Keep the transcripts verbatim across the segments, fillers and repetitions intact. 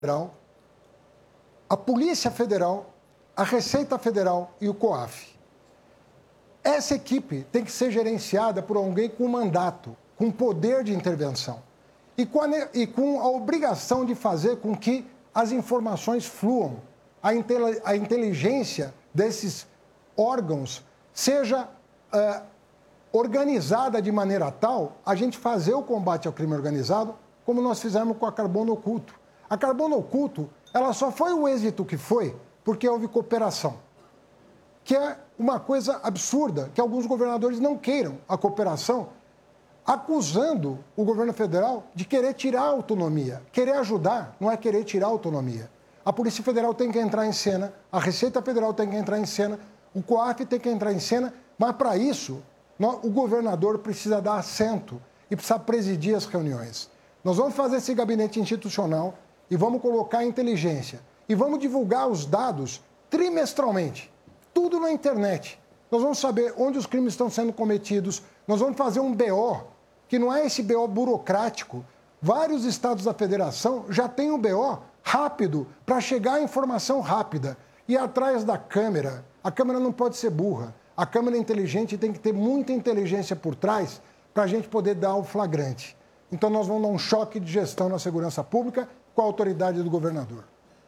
Federal, a Polícia Federal, a Receita Federal e o COAF. Essa equipe tem que ser gerenciada por alguém com mandato, com poder de intervenção e com a, e com a obrigação de fazer com que as informações fluam, a, intel, a inteligência desses órgãos seja uh, organizada de maneira tal a gente fazer o combate ao crime organizado como nós fizemos com a Carbono Oculto. A Carbono Oculto, ela só foi o êxito que foi porque houve cooperação, que é uma coisa absurda, que alguns governadores não queiram a cooperação, acusando o governo federal de querer tirar a autonomia. Querer ajudar não é querer tirar a autonomia. A Polícia Federal tem que entrar em cena, a Receita Federal tem que entrar em cena, o COAF tem que entrar em cena, mas para isso o governador precisa dar assento e precisa presidir as reuniões. Nós vamos fazer esse gabinete institucional e vamos colocar a inteligência e vamos divulgar os dados trimestralmente, tudo na internet. Nós vamos saber onde os crimes estão sendo cometidos, nós vamos fazer um B O, que não é esse B O burocrático. Vários estados da federação já têm um B O rápido, para chegar a informação rápida. E atrás da câmera, a câmera não pode ser burra. A câmera inteligente tem que ter muita inteligência por trás para a gente poder dar o flagrante. Então nós vamos dar um choque de gestão na segurança pública com a autoridade do governador.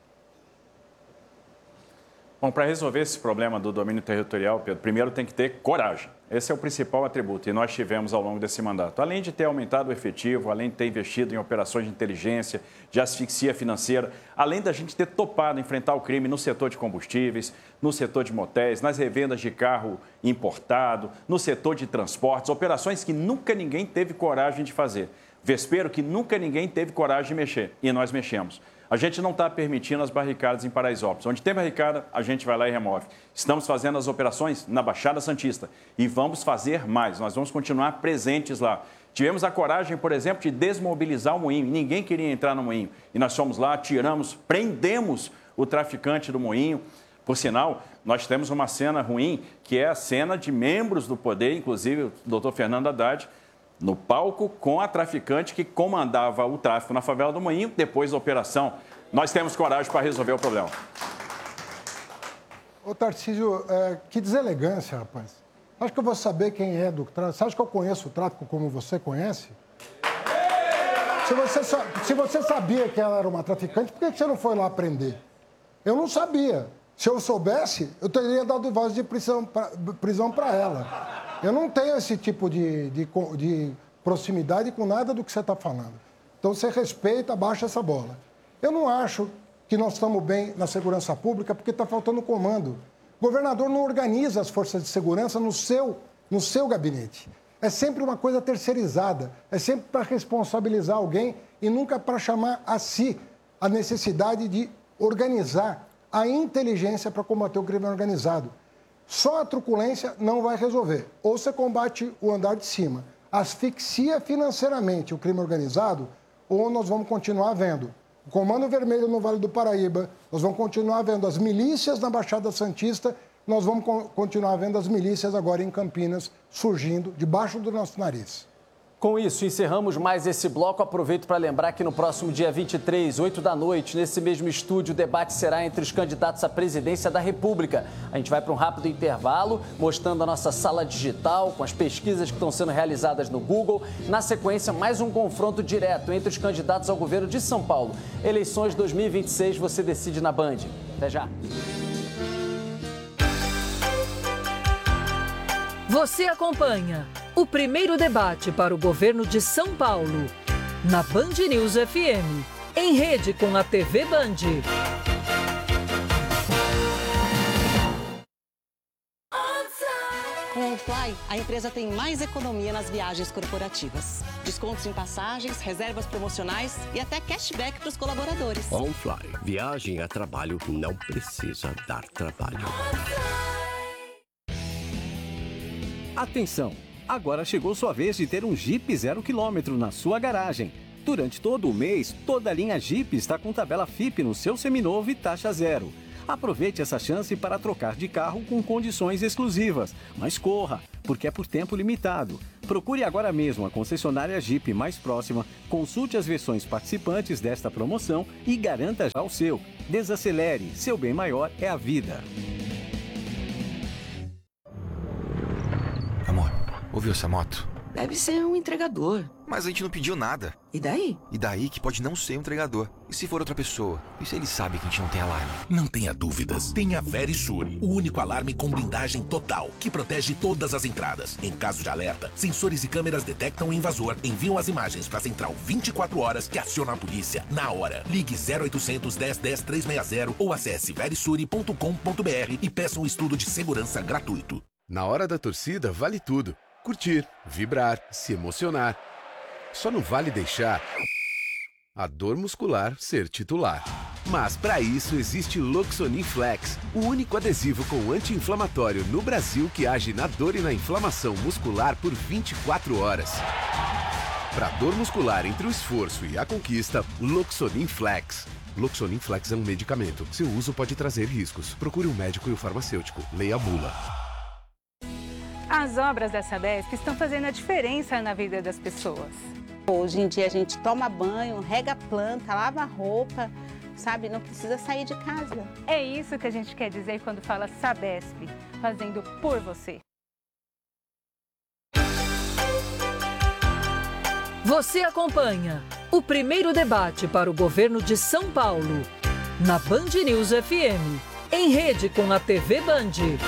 Bom, para resolver esse problema do domínio territorial, Pedro, primeiro tem que ter coragem. Esse é o principal atributo e nós tivemos ao longo desse mandato. Além de ter aumentado o efetivo, além de ter investido em operações de inteligência, de asfixia financeira, além da gente ter topado enfrentar o crime no setor de combustíveis, no setor de motéis, nas revendas de carro importado, no setor de transportes, operações que nunca ninguém teve coragem de fazer. Vespeiro que nunca ninguém teve coragem de mexer e nós mexemos. A gente não está permitindo as barricadas em Paraisópolis. Onde tem barricada, a gente vai lá e remove. Estamos fazendo as operações na Baixada Santista e vamos fazer mais. Nós vamos continuar presentes lá. Tivemos a coragem, por exemplo, de desmobilizar o moinho. Ninguém queria entrar no moinho. E nós fomos lá, tiramos, prendemos o traficante do moinho. Por sinal, nós temos uma cena ruim, que é a cena de membros do poder, inclusive o doutor Fernando Haddad, no palco com a traficante que comandava o tráfico na favela do Moinho, depois da operação. Nós temos coragem para resolver o problema. Ô, Tarcísio, é, que deselegância, rapaz. Acho que eu vou saber quem é do tráfico. Você acha que eu conheço o tráfico como você conhece? Se você, se você sabia que ela era uma traficante, por que você não foi lá prender? Eu não sabia. Se eu soubesse, eu teria dado voz de prisão para ela. Eu não tenho esse tipo de, de, de proximidade com nada do que você está falando. Então, você respeita, abaixa essa bola. Eu não acho que nós estamos bem na segurança pública porque está faltando comando. O governador não organiza as forças de segurança no seu, no seu gabinete. É sempre uma coisa terceirizada, é sempre para responsabilizar alguém e nunca para chamar a si a necessidade de organizar a inteligência para combater o crime organizado. Só a truculência não vai resolver. Ou você combate o andar de cima, asfixia financeiramente o crime organizado, ou nós vamos continuar vendo o Comando Vermelho no Vale do Paraíba, nós vamos continuar vendo as milícias na Baixada Santista, nós vamos continuar vendo as milícias agora em Campinas surgindo debaixo do nosso nariz. Com isso, encerramos mais esse bloco. Aproveito para lembrar que no próximo dia vinte e três, oito da noite, nesse mesmo estúdio, o debate será entre os candidatos à presidência da República. A gente vai para um rápido intervalo, mostrando a nossa sala digital, com as pesquisas que estão sendo realizadas no Google. Na sequência, mais um confronto direto entre os candidatos ao governo de São Paulo. Eleições dois mil e vinte e seis, você decide na Band. Até já. Você acompanha o primeiro debate para o governo de São Paulo, na Band News F M, em rede com a T V Band. Com o Fly, a empresa tem mais economia nas viagens corporativas. Descontos em passagens, reservas promocionais e até cashback para os colaboradores. Com o Fly, viagem a trabalho não precisa dar trabalho. Atenção! Agora chegou sua vez de ter um Jeep zero quilômetro na sua garagem. Durante todo o mês, toda a linha Jeep está com tabela F I P no seu seminovo e taxa zero. Aproveite essa chance para trocar de carro com condições exclusivas. Mas corra, porque é por tempo limitado. Procure agora mesmo a concessionária Jeep mais próxima, consulte as versões participantes desta promoção e garanta já o seu. Desacelere, seu bem maior é a vida. Amor, ouviu essa moto? Deve ser um entregador. Mas a gente não pediu nada. E daí? E daí que pode não ser um entregador. E se for outra pessoa? E se ele sabe que a gente não tem alarme? Não tenha dúvidas. Tenha Verisure, o único alarme com blindagem total, que protege todas as entradas. Em caso de alerta, sensores e câmeras detectam o invasor, enviam as imagens para a central vinte e quatro horas, que aciona a polícia na hora. Ligue zero oitocentos, dez, dez, trezentos e sessenta ou acesse verisure ponto com ponto br e peça um estudo de segurança gratuito. Na hora da torcida, vale tudo. Curtir, vibrar, se emocionar. Só não vale deixar a dor muscular ser titular. Mas para isso existe Loxonin Flex, o único adesivo com anti-inflamatório no Brasil que age na dor e na inflamação muscular por vinte e quatro horas. Para dor muscular entre o esforço e a conquista, Loxonin Flex. Loxonin Flex é um medicamento. Seu uso pode trazer riscos. Procure um médico e o farmacêutico. Leia a bula. As obras da Sabesp estão fazendo a diferença na vida das pessoas. Hoje em dia a gente toma banho, rega a planta, lava a roupa, sabe? Não precisa sair de casa. É isso que a gente quer dizer quando fala Sabesp, fazendo por você. Você acompanha o primeiro debate para o governo de São Paulo, na Band News F M, em rede com a T V Band.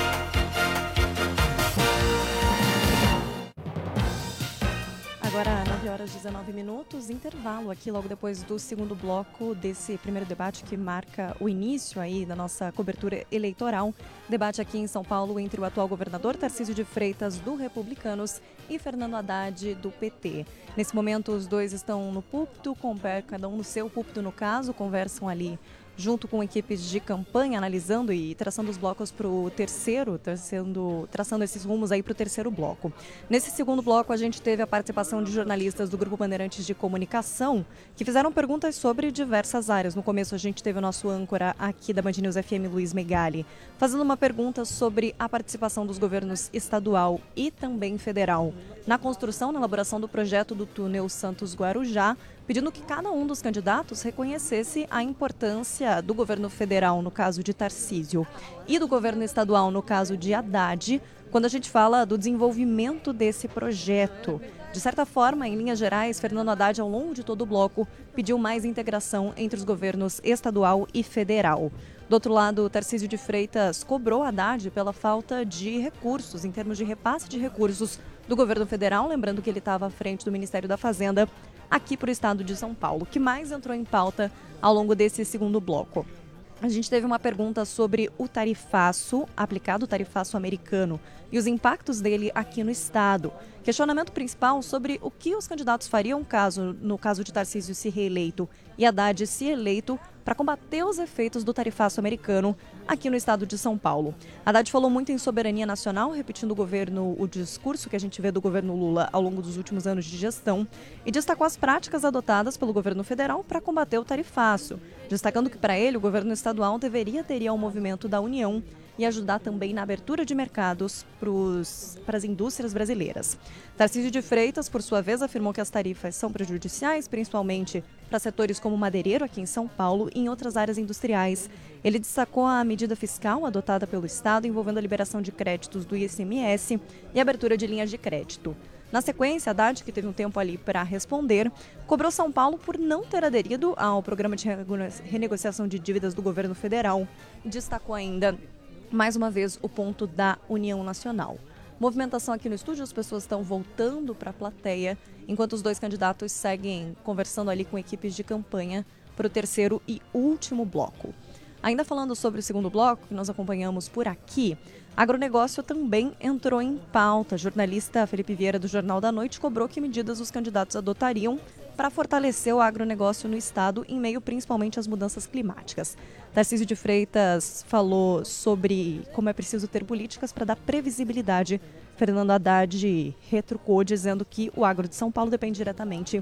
Agora, nove horas e dezenove minutos, intervalo aqui logo depois do segundo bloco desse primeiro debate que marca o início aí da nossa cobertura eleitoral. Debate aqui em São Paulo entre o atual governador Tarcísio de Freitas, do Republicanos, e Fernando Haddad, do P T. Nesse momento, os dois estão no púlpito, cada um no seu púlpito no caso, conversam ali junto com equipes de campanha, analisando e traçando os blocos para o terceiro, traçando, traçando esses rumos aí para o terceiro bloco. Nesse segundo bloco, a gente teve a participação de jornalistas do Grupo Bandeirantes de Comunicação, que fizeram perguntas sobre diversas áreas. No começo, a gente teve o nosso âncora aqui da Band News F M, Luiz Megali, fazendo uma pergunta sobre a participação dos governos estadual e também federal na construção, na elaboração do projeto do túnel Santos-Guarujá, pedindo que cada um dos candidatos reconhecesse a importância do governo federal, no caso de Tarcísio, e do governo estadual, no caso de Haddad, quando a gente fala do desenvolvimento desse projeto. De certa forma, em linhas gerais, Fernando Haddad, ao longo de todo o bloco, pediu mais integração entre os governos estadual e federal. Do outro lado, Tarcísio de Freitas cobrou Haddad pela falta de recursos, em termos de repasse de recursos do governo federal, lembrando que ele estava à frente do Ministério da Fazenda, aqui para o estado de São Paulo. O que mais entrou em pauta ao longo desse segundo bloco? A gente teve uma pergunta sobre o tarifaço, aplicado o tarifaço americano, e os impactos dele aqui no estado. Questionamento principal sobre o que os candidatos fariam caso, no caso de Tarcísio se reeleito e Haddad se eleito, para combater os efeitos do tarifaço americano aqui no estado de São Paulo. Haddad falou muito em soberania nacional, repetindo o governo, o discurso que a gente vê do governo Lula ao longo dos últimos anos de gestão, e destacou as práticas adotadas pelo governo federal para combater o tarifaço, destacando que para ele o governo estadual deveria aderir ao movimento da União e ajudar também na abertura de mercados para as indústrias brasileiras. Tarcísio de Freitas, por sua vez, afirmou que as tarifas são prejudiciais, principalmente para setores como madeireiro aqui em São Paulo e em outras áreas industriais. Ele destacou a medida fiscal adotada pelo Estado envolvendo a liberação de créditos do I C M S e a abertura de linhas de crédito. Na sequência, Haddad, que teve um tempo ali para responder, cobrou São Paulo por não ter aderido ao programa de renegociação de dívidas do governo federal e destacou ainda, mais uma vez, o ponto da União Nacional. Movimentação aqui no estúdio, as pessoas estão voltando para a plateia, enquanto os dois candidatos seguem conversando ali com equipes de campanha para o terceiro e último bloco. Ainda falando sobre o segundo bloco, que nós acompanhamos por aqui, agronegócio também entrou em pauta. A jornalista Felipe Vieira, do Jornal da Noite, cobrou que medidas os candidatos adotariam para fortalecer o agronegócio no estado, em meio principalmente às mudanças climáticas. Tarcísio de Freitas falou sobre como é preciso ter políticas para dar previsibilidade. Fernando Haddad retrucou, dizendo que o agro de São Paulo depende diretamente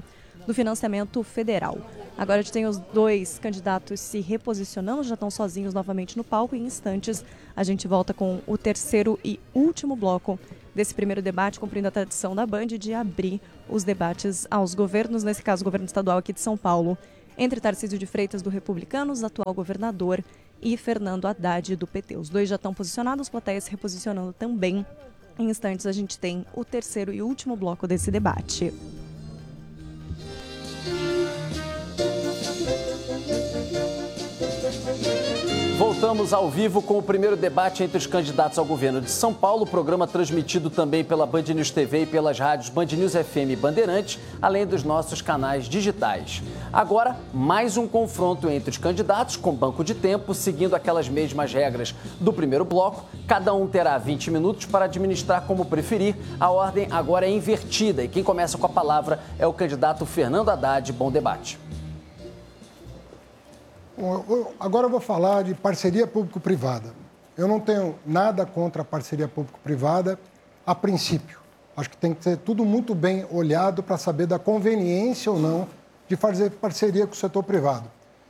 do financiamento federal. Agora a gente tem os dois candidatos se reposicionando, já estão sozinhos novamente no palco e em instantes a gente volta com o terceiro e último bloco desse primeiro debate, cumprindo a tradição da Band de abrir os debates aos governos, nesse caso o governo estadual aqui de São Paulo, entre Tarcísio de Freitas do Republicanos, atual governador, e Fernando Haddad do P T. Os dois já estão posicionados, plateias se reposicionando também. Em instantes a gente tem o terceiro e último bloco desse debate. Voltamos ao vivo com o primeiro debate entre os candidatos ao governo de São Paulo, programa transmitido também pela Band News T V e pelas rádios Band News F M e Bandeirantes, além dos nossos canais digitais. Agora, mais um confronto entre os candidatos com banco de tempo, seguindo aquelas mesmas regras do primeiro bloco. Cada um terá vinte minutos para administrar como preferir. A ordem agora é invertida e quem começa com a palavra é o candidato Fernando Haddad. Bom debate. Agora eu vou falar de parceria público-privada. Eu não tenho nada contra a parceria público-privada a princípio. Acho que tem que ser tudo muito bem olhado para saber da conveniência ou não de fazer parceria com o setor privado.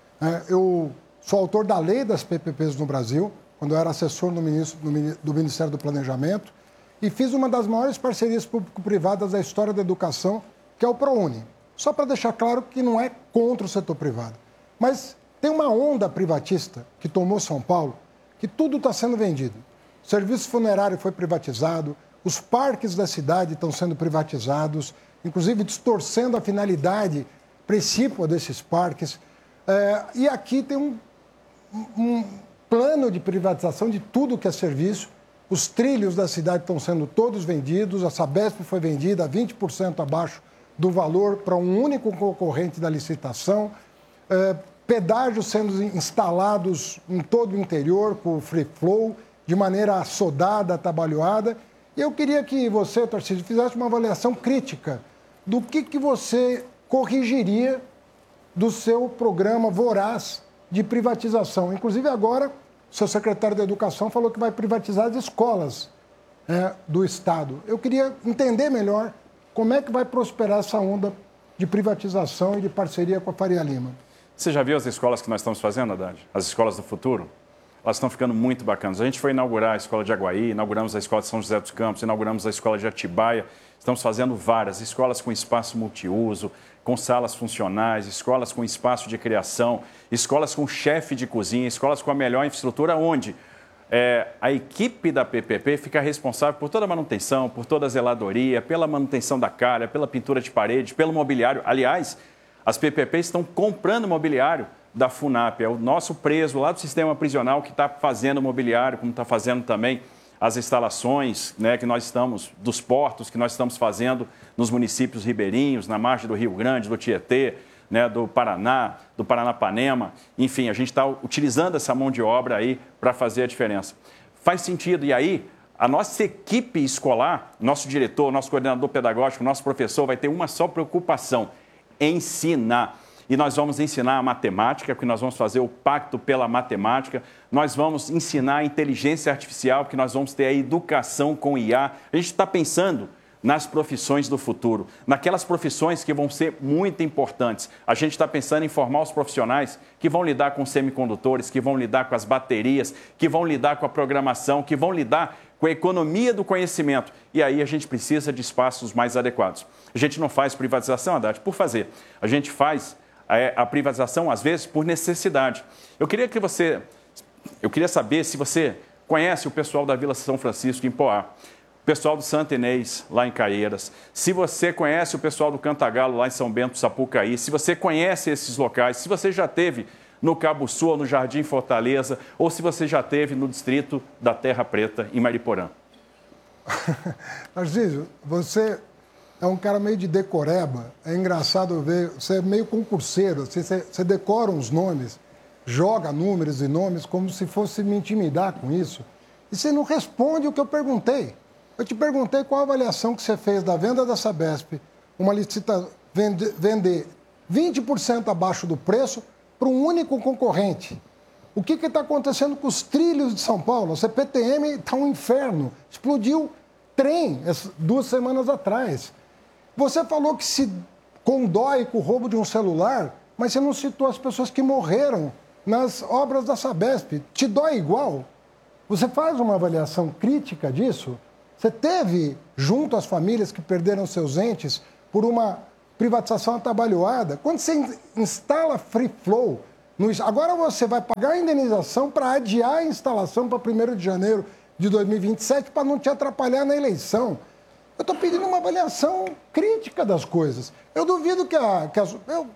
Eu sou autor da lei das P P Ps no Brasil, quando eu era assessor do Ministério do Planejamento, e fiz uma das maiores parcerias público-privadas da história da educação, que é o ProUni. Só para deixar claro que não é contra o setor privado. Mas tem uma onda privatista que tomou São Paulo, que tudo está sendo vendido. O serviço funerário foi privatizado, os parques da cidade estão sendo privatizados, inclusive distorcendo a finalidade precípua desses parques. É, e aqui tem um, um plano de privatização de tudo que é serviço. Os trilhos da cidade estão sendo todos vendidos, a Sabesp foi vendida a vinte por cento abaixo do valor para um único concorrente da licitação. É, pedágios sendo instalados em todo o interior, com o free flow, de maneira assodada, atabalhoada. E eu queria que você, Tarcísio, fizesse uma avaliação crítica do que, que você corrigiria do seu programa voraz de privatização. Inclusive agora, o seu secretário da Educação falou que vai privatizar as escolas é, do Estado. Eu queria entender melhor como é que vai prosperar essa onda de privatização e de parceria com a Faria Lima. Você já viu as escolas que nós estamos fazendo, Haddad? As escolas do futuro? Elas estão ficando muito bacanas. A gente foi inaugurar a escola de Aguaí, inauguramos a escola de São José dos Campos, inauguramos a escola de Atibaia. Estamos fazendo várias escolas com espaço multiuso, com salas funcionais, escolas com espaço de criação, escolas com chefe de cozinha, escolas com a melhor infraestrutura, onde é, a equipe da P P P fica responsável por toda a manutenção, por toda a zeladoria, pela manutenção da calha, pela pintura de parede, pelo mobiliário. Aliás, as P P Ps estão comprando mobiliário da FUNAP, é o nosso preso lá do sistema prisional que está fazendo mobiliário, como está fazendo também as instalações, né, que nós estamos, dos portos que nós estamos fazendo nos municípios ribeirinhos, na margem do Rio Grande, do Tietê, né, do Paraná, do Paranapanema. Enfim, a gente está utilizando essa mão de obra aí para fazer a diferença. Faz sentido, e aí a nossa equipe escolar, nosso diretor, nosso coordenador pedagógico, nosso professor vai ter uma só preocupação: ensinar. E nós vamos ensinar a matemática, porque nós vamos fazer o pacto pela matemática. Nós vamos ensinar a inteligência artificial, porque nós vamos ter a educação com I A. A gente está pensando nas profissões do futuro, naquelas profissões que vão ser muito importantes. A gente está pensando em formar os profissionais que vão lidar com semicondutores, que vão lidar com as baterias, que vão lidar com a programação, que vão lidar com a economia do conhecimento. E aí a gente precisa de espaços mais adequados. A gente não faz privatização, Haddad, por fazer. A gente faz é, a privatização, às vezes, por necessidade. Eu queria que você... Eu queria saber se você conhece o pessoal da Vila São Francisco, em Poá, o pessoal do Santa Inês, lá em Caieiras, se você conhece o pessoal do Cantagalo, lá em São Bento, Sapucaí, se você conhece esses locais, se você já teve no Cabo Sul, no Jardim Fortaleza, ou se você já teve no distrito da Terra Preta, em Mariporã. Tarcísio, você é um cara meio de decoreba. É engraçado ver, você é meio concurseiro, você, você decora uns nomes, joga números e nomes como se fosse me intimidar com isso. E você não responde o que eu perguntei. Eu te perguntei qual a avaliação que você fez da venda da Sabesp, uma licitação, vende, vender vinte por cento abaixo do preço para um único concorrente. O que está acontecendo com os trilhos de São Paulo? A C P T M está um inferno. Explodiu trem duas semanas atrás. Você falou que se condói com o roubo de um celular, mas você não citou as pessoas que morreram nas obras da Sabesp. Te dói igual? Você faz uma avaliação crítica disso? Você teve, junto às famílias que perderam seus entes por uma privatização atabalhoada, quando você instala free flow, no... agora você vai pagar a indenização para adiar a instalação para primeiro de janeiro de dois mil e vinte e sete para não te atrapalhar na eleição. Eu estou pedindo uma avaliação crítica das coisas. Eu duvido que, a, que as, eu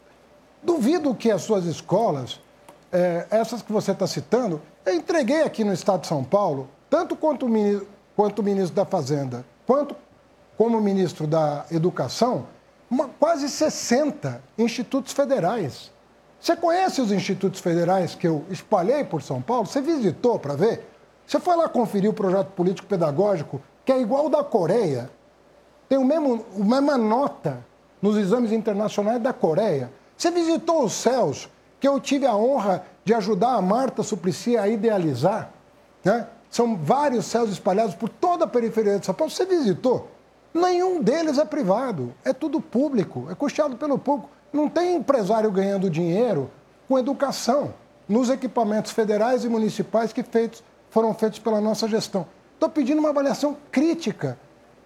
duvido que as suas escolas, é, essas que você está citando, eu entreguei aqui no Estado de São Paulo, tanto quanto o ministro, quanto o ministro da Fazenda, quanto como ministro da Educação, uma, quase sessenta institutos federais. Você conhece os institutos federais que eu espalhei por São Paulo? Você visitou para ver? Você foi lá conferir o projeto político-pedagógico, que é igual ao da Coreia, tem o mesmo, a mesma nota nos exames internacionais da Coreia. Você visitou os céus, que eu tive a honra de ajudar a Marta Suplicy a idealizar, né? São vários céus espalhados por toda a periferia de São Paulo. Você visitou? Nenhum deles é privado, é tudo público, é custeado pelo público. Não tem empresário ganhando dinheiro com educação nos equipamentos federais e municipais que feitos, foram feitos pela nossa gestão. Estou pedindo uma avaliação crítica.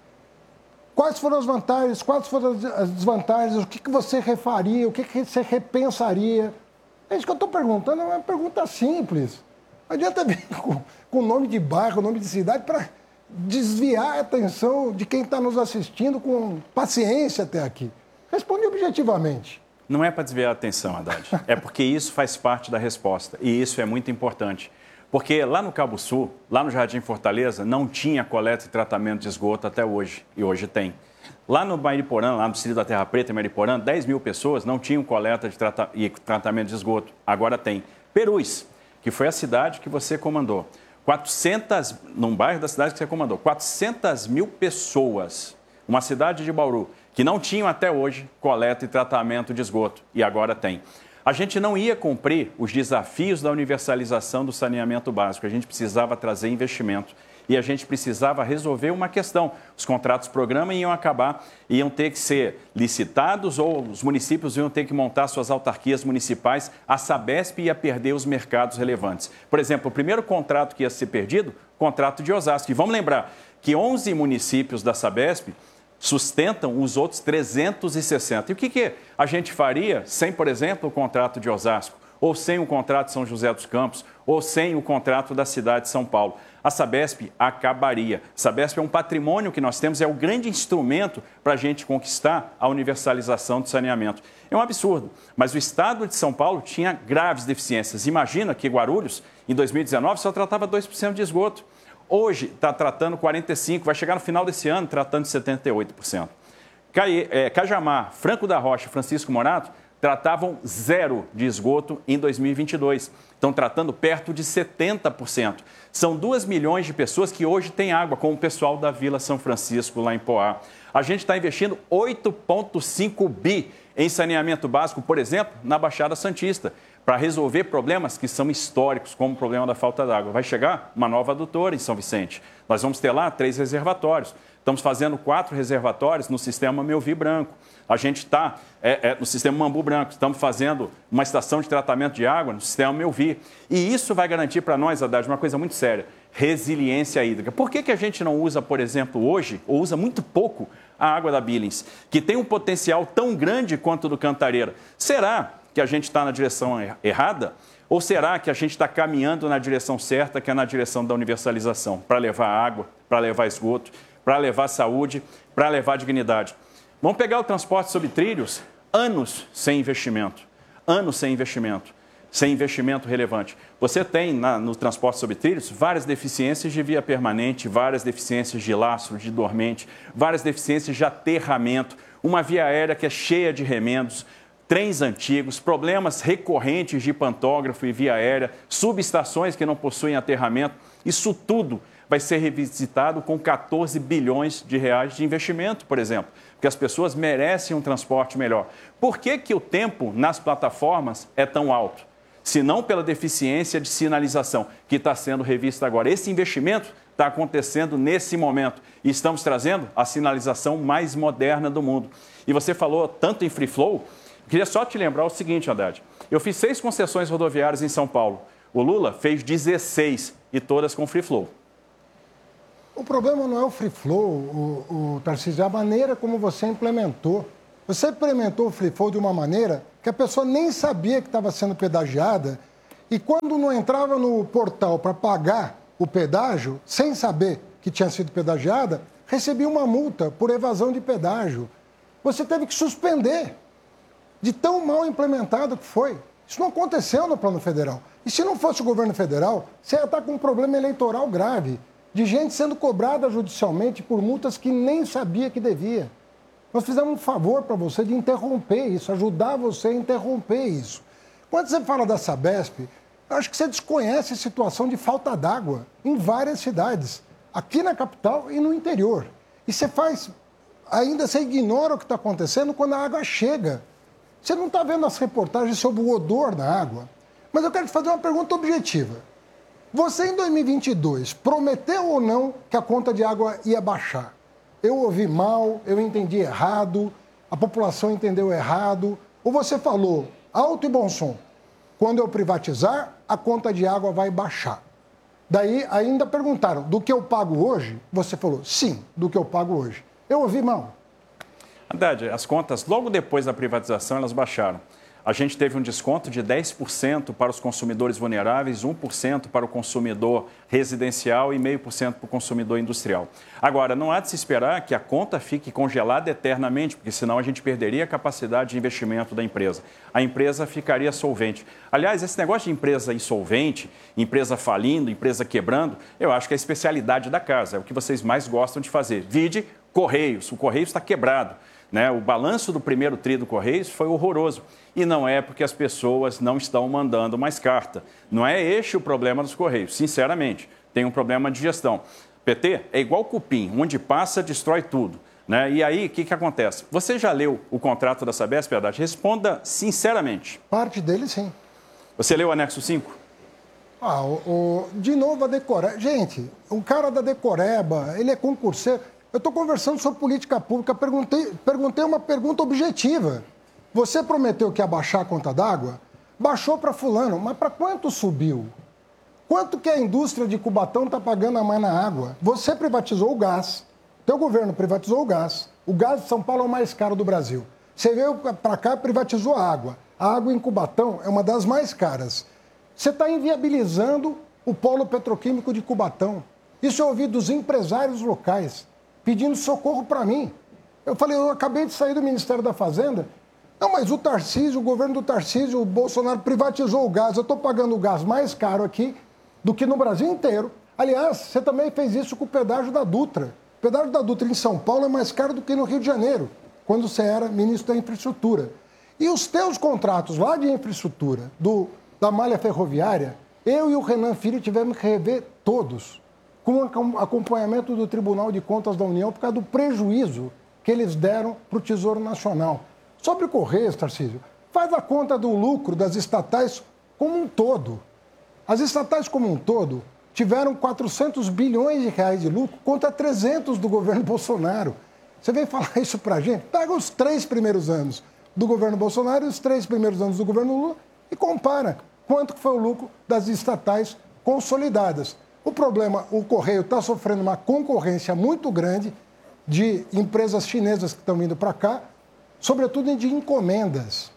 Quais foram as vantagens, quais foram as desvantagens, o que, que você refaria, o que, que você repensaria? É isso que eu estou perguntando, é uma pergunta simples. Não adianta vir com, com nome de bairro, nome de cidade, para desviar a atenção de quem está nos assistindo com paciência até aqui. Responde objetivamente. Não é para desviar a atenção, Haddad. É porque isso faz parte da resposta. E isso é muito importante. Porque lá no Cabo Sul, lá no Jardim Fortaleza, não tinha coleta e tratamento de esgoto até hoje, e hoje tem. Lá no Mariporã, lá no Distrito da Terra Preta, em Mariporã, dez mil pessoas não tinham coleta de trata e tratamento de esgoto, agora tem. Perus, que foi a cidade que você comandou, quatrocentas, num bairro da cidade que você comandou, quatrocentas mil pessoas, uma cidade de Bauru, que não tinham até hoje coleta e tratamento de esgoto, e agora tem. A gente não ia cumprir os desafios da universalização do saneamento básico. A gente precisava trazer investimento e a gente precisava resolver uma questão. Os contratos-programa iam acabar, iam ter que ser licitados ou os municípios iam ter que montar suas autarquias municipais. A Sabesp ia perder os mercados relevantes. Por exemplo, o primeiro contrato que ia ser perdido, contrato de Osasco. E vamos lembrar que onze municípios da Sabesp sustentam os outros trezentos e sessenta. E o que, que a gente faria sem, por exemplo, o contrato de Osasco, ou sem o contrato de São José dos Campos, ou sem o contrato da cidade de São Paulo? A Sabesp acabaria. A Sabesp é um patrimônio que nós temos, é o grande instrumento para a gente conquistar a universalização do saneamento. É um absurdo, mas o Estado de São Paulo tinha graves deficiências. Imagina que Guarulhos, em dois mil e dezenove, só tratava dois por cento de esgoto. Hoje está tratando quarenta e cinco por cento, vai chegar no final desse ano tratando de setenta e oito por cento. Cajamar, Franco da Rocha e Francisco Morato tratavam zero de esgoto em dois mil e vinte e dois. Estão tratando perto de setenta por cento. São duas milhões de pessoas que hoje têm água, como o pessoal da Vila São Francisco, lá em Poá. A gente está investindo oito vírgula cinco bi em saneamento básico, por exemplo, na Baixada Santista, para resolver problemas que são históricos, como o problema da falta d'água. Vai chegar uma nova adutora em São Vicente. Nós vamos ter lá três reservatórios. Estamos fazendo quatro reservatórios no sistema Melvi Branco. A gente está é, é, no sistema Mambu Branco. Estamos fazendo uma estação de tratamento de água no sistema Melvi. E isso vai garantir para nós, Haddad, uma coisa muito séria: resiliência hídrica. Por que, que a gente não usa, por exemplo, hoje, ou usa muito pouco, a água da Billings, que tem um potencial tão grande quanto do Cantareira? Será que a gente está na direção errada? Ou será que a gente está caminhando na direção certa, que é na direção da universalização, para levar água, para levar esgoto, para levar saúde, para levar dignidade? Vamos pegar o transporte sobre trilhos, anos sem investimento, anos sem investimento, sem investimento relevante. Você tem na, no transporte sobre trilhos várias deficiências de via permanente, várias deficiências de lastro, de dormente, várias deficiências de aterramento, uma via aérea que é cheia de remendos, trens antigos, problemas recorrentes de pantógrafo e via aérea, subestações que não possuem aterramento. Isso tudo vai ser revisitado com quatorze bilhões de reais de investimento, por exemplo, porque as pessoas merecem um transporte melhor. Por que que o tempo nas plataformas é tão alto? Se não pela deficiência de sinalização que está sendo revista agora. Esse investimento está acontecendo nesse momento. E estamos trazendo a sinalização mais moderna do mundo. E você falou tanto em free flow, queria só te lembrar o seguinte, Haddad. Eu fiz seis concessões rodoviárias em São Paulo. O Lula fez dezesseis e todas com free flow. O problema não é o free flow, o, o Tarcísio, é a maneira como você implementou. Você implementou o free flow de uma maneira que a pessoa nem sabia que estava sendo pedagiada e quando não entrava no portal para pagar o pedágio, sem saber que tinha sido pedagiada, recebia uma multa por evasão de pedágio. Você teve que suspender de tão mal implementado que foi. Isso não aconteceu no plano federal. E se não fosse o governo federal, você ia estar com um problema eleitoral grave, de gente sendo cobrada judicialmente por multas que nem sabia que devia. Nós fizemos um favor para você de interromper isso, ajudar você a interromper isso. Quando você fala da Sabesp, eu acho que você desconhece a situação de falta d'água em várias cidades, aqui na capital e no interior. E você faz, ainda você ignora o que está acontecendo quando a água chega. Você não está vendo as reportagens sobre o odor da água. Mas eu quero te fazer uma pergunta objetiva. Você, em dois mil e vinte e dois, prometeu ou não que a conta de água ia baixar? Eu ouvi mal, eu entendi errado, a população entendeu errado, ou você falou, alto e bom som, quando eu privatizar, a conta de água vai baixar. Daí ainda perguntaram, do que eu pago hoje? Você falou, sim, do que eu pago hoje. Eu ouvi mal. Haddad, as contas, logo depois da privatização, elas baixaram. A gente teve um desconto de dez por cento para os consumidores vulneráveis, um por cento para o consumidor residencial e zero vírgula cinco por cento para o consumidor industrial. Agora, não há de se esperar que a conta fique congelada eternamente, porque senão a gente perderia a capacidade de investimento da empresa. A empresa ficaria solvente. Aliás, esse negócio de empresa insolvente, empresa falindo, empresa quebrando, eu acho que é a especialidade da casa, é o que vocês mais gostam de fazer. Vide Correios, o Correios está quebrado. Né? O balanço do primeiro tri do Correios foi horroroso. E não é porque as pessoas não estão mandando mais carta. Não é este o problema dos Correios, sinceramente. Tem um problema de gestão. P T é igual cupim, onde passa, destrói tudo. Né? E aí, o que, que acontece? Você já leu o contrato da Sabesp, Haddad? Responda sinceramente. Parte dele, sim. Você leu o anexo cinco? Ah, o, o, de novo a Decoreba. Gente, o cara da Decoreba, ele é concurseiro. Eu estou conversando sobre política pública, perguntei, perguntei uma pergunta objetiva. Você prometeu que ia baixar a conta d'água? Baixou para fulano, mas para quanto subiu? Quanto que a indústria de Cubatão está pagando a mais na água? Você privatizou o gás, teu governo privatizou o gás. O gás de São Paulo é o mais caro do Brasil. Você veio para cá e privatizou a água. A água em Cubatão é uma das mais caras. Você está inviabilizando o polo petroquímico de Cubatão. Isso eu ouvi dos empresários locais pedindo socorro para mim. Eu falei, eu acabei de sair do Ministério da Fazenda. Não, mas o Tarcísio, o governo do Tarcísio, o Bolsonaro privatizou o gás. Eu estou pagando o gás mais caro aqui do que no Brasil inteiro. Aliás, você também fez isso com o pedágio da Dutra. O pedágio da Dutra em São Paulo é mais caro do que no Rio de Janeiro, quando você era ministro da Infraestrutura. E os teus contratos lá de infraestrutura, do, da malha ferroviária, eu e o Renan Filho tivemos que rever todos, com acompanhamento do Tribunal de Contas da União, por causa do prejuízo que eles deram para o Tesouro Nacional. Sobre o Correios, Tarcísio, faz a conta do lucro das estatais como um todo. As estatais como um todo tiveram quatrocentos bilhões de reais de lucro contra trezentos do governo Bolsonaro. Você vem falar isso para a gente? Pega os três primeiros anos do governo Bolsonaro e os três primeiros anos do governo Lula e compara quanto foi o lucro das estatais consolidadas. O problema, o Correio está sofrendo uma concorrência muito grande de empresas chinesas que estão vindo para cá, sobretudo de encomendas.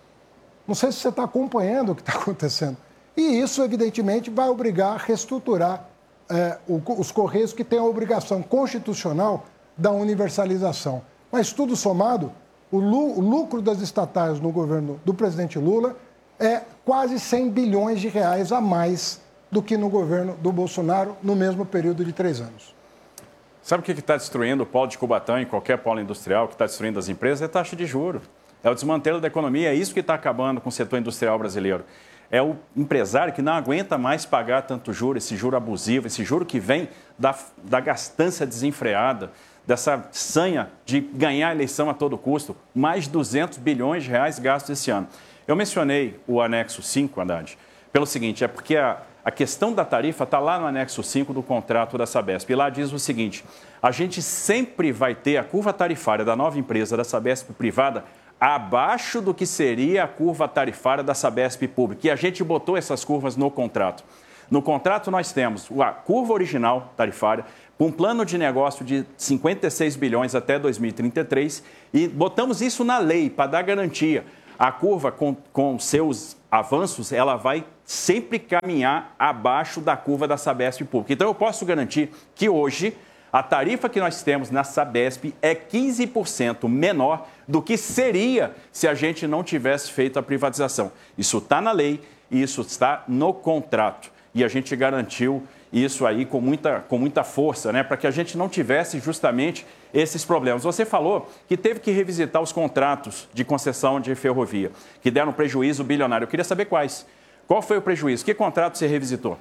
Não sei se você está acompanhando o que está acontecendo. E isso, evidentemente, vai obrigar a reestruturar é, o, os Correios que têm a obrigação constitucional da universalização. Mas tudo somado, o, lu, o lucro das estatais no governo do presidente Lula é quase cem bilhões de reais a mais do que no governo do Bolsonaro no mesmo período de três anos. Sabe o que está destruindo o polo de Cubatão e qualquer polo industrial que está destruindo as empresas? É a taxa de juros. É o desmantelo da economia, é isso que está acabando com o setor industrial brasileiro. É o empresário que não aguenta mais pagar tanto juro, esse juro abusivo, esse juro que vem da, da gastança desenfreada, dessa sanha de ganhar a eleição a todo custo. Mais de duzentos bilhões de reais gastos esse ano. Eu mencionei o anexo cinco, Haddad, Pelo seguinte, é porque a, a questão da tarifa está lá no anexo cinco do contrato da Sabesp. E lá diz o seguinte, a gente sempre vai ter a curva tarifária da nova empresa da Sabesp privada abaixo do que seria a curva tarifária da Sabesp pública. E a gente botou essas curvas no contrato. No contrato nós temos a curva original tarifária, um plano de negócio de cinquenta e seis bilhões até dois mil e trinta e três e botamos isso na lei para dar garantia. A curva, com, com seus avanços, ela vai sempre caminhar abaixo da curva da Sabesp pública. Então, eu posso garantir que hoje a tarifa que nós temos na Sabesp é quinze por cento menor do que seria se a gente não tivesse feito a privatização. Isso está na lei e isso está no contrato. E a gente garantiu isso aí com muita, com muita força, né, para que a gente não tivesse justamente esses problemas. Você falou que teve que revisitar os contratos de concessão de ferrovia, que deram prejuízo bilionário. Eu queria saber quais. Qual foi o prejuízo? Que contrato você revisitou?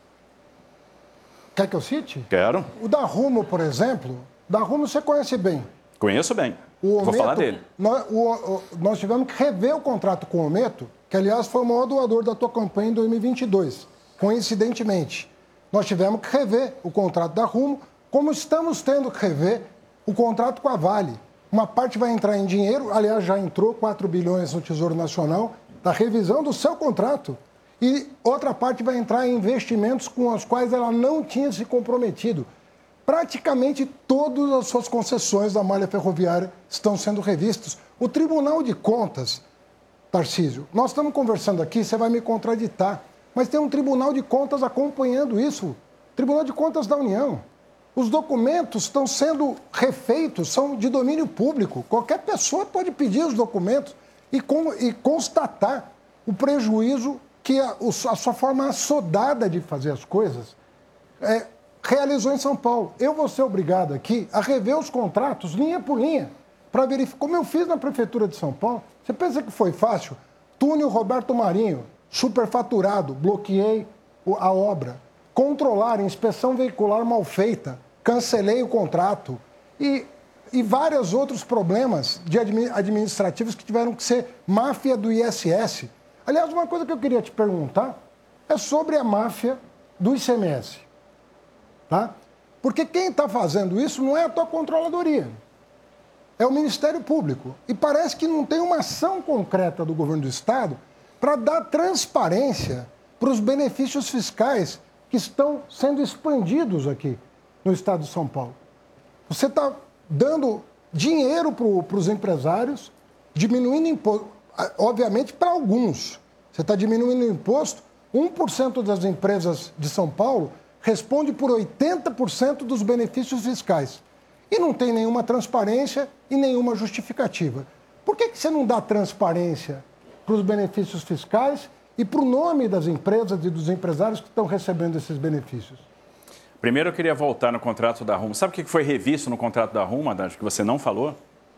Quer que eu cite? Quero. O da Rumo, por exemplo, da Rumo você conhece bem. Conheço bem. O Vou Ometo, falar dele. Nós, o, o, nós tivemos que rever o contrato com o Ometo, que, aliás, foi o maior doador da tua campanha em dois mil e vinte e dois. Coincidentemente, nós tivemos que rever o contrato da Rumo, como estamos tendo que rever o contrato com a Vale. Uma parte vai entrar em dinheiro, aliás, já entrou quatro bilhões no Tesouro Nacional, da revisão do seu contrato. E outra parte vai entrar em investimentos com os quais ela não tinha se comprometido. Praticamente todas as suas concessões da malha ferroviária estão sendo revistas. O Tribunal de Contas, Tarcísio, nós estamos conversando aqui, você vai me contraditar, mas tem um Tribunal de Contas acompanhando isso. Tribunal de Contas da União. Os documentos estão sendo refeitos, são de domínio público. Qualquer pessoa pode pedir os documentos e, com, e constatar o prejuízo que a, a sua forma assodada de fazer as coisas é, realizou em São Paulo. Eu vou ser obrigado aqui a rever os contratos linha por linha para verificar, como eu fiz na Prefeitura de São Paulo. Você pensa que foi fácil? Túnel Roberto Marinho, superfaturado, bloqueei a obra. Controlar, inspeção veicular mal feita, cancelei o contrato. E, e vários outros problemas de administrativos que tiveram que ser máfia do I S S. Aliás, uma coisa que eu queria te perguntar é sobre a máfia do I C M S. Tá? Porque quem está fazendo isso não é a tua controladoria, é o Ministério Público. E parece que não tem uma ação concreta do governo do Estado para dar transparência para os benefícios fiscais que estão sendo expandidos aqui no Estado de São Paulo. Você está dando dinheiro para os empresários, diminuindo imposto, obviamente para alguns. Você está diminuindo o imposto, um por cento das empresas de São Paulo responde por oitenta por cento dos benefícios fiscais. E não tem nenhuma transparência e nenhuma justificativa. Por que, que você não dá transparência para os benefícios fiscais e para o nome das empresas e dos empresários que estão recebendo esses benefícios? Primeiro, eu queria voltar no contrato da Rumo. Sabe o que foi revisto no contrato da Rumo, Haddad, que você não falou?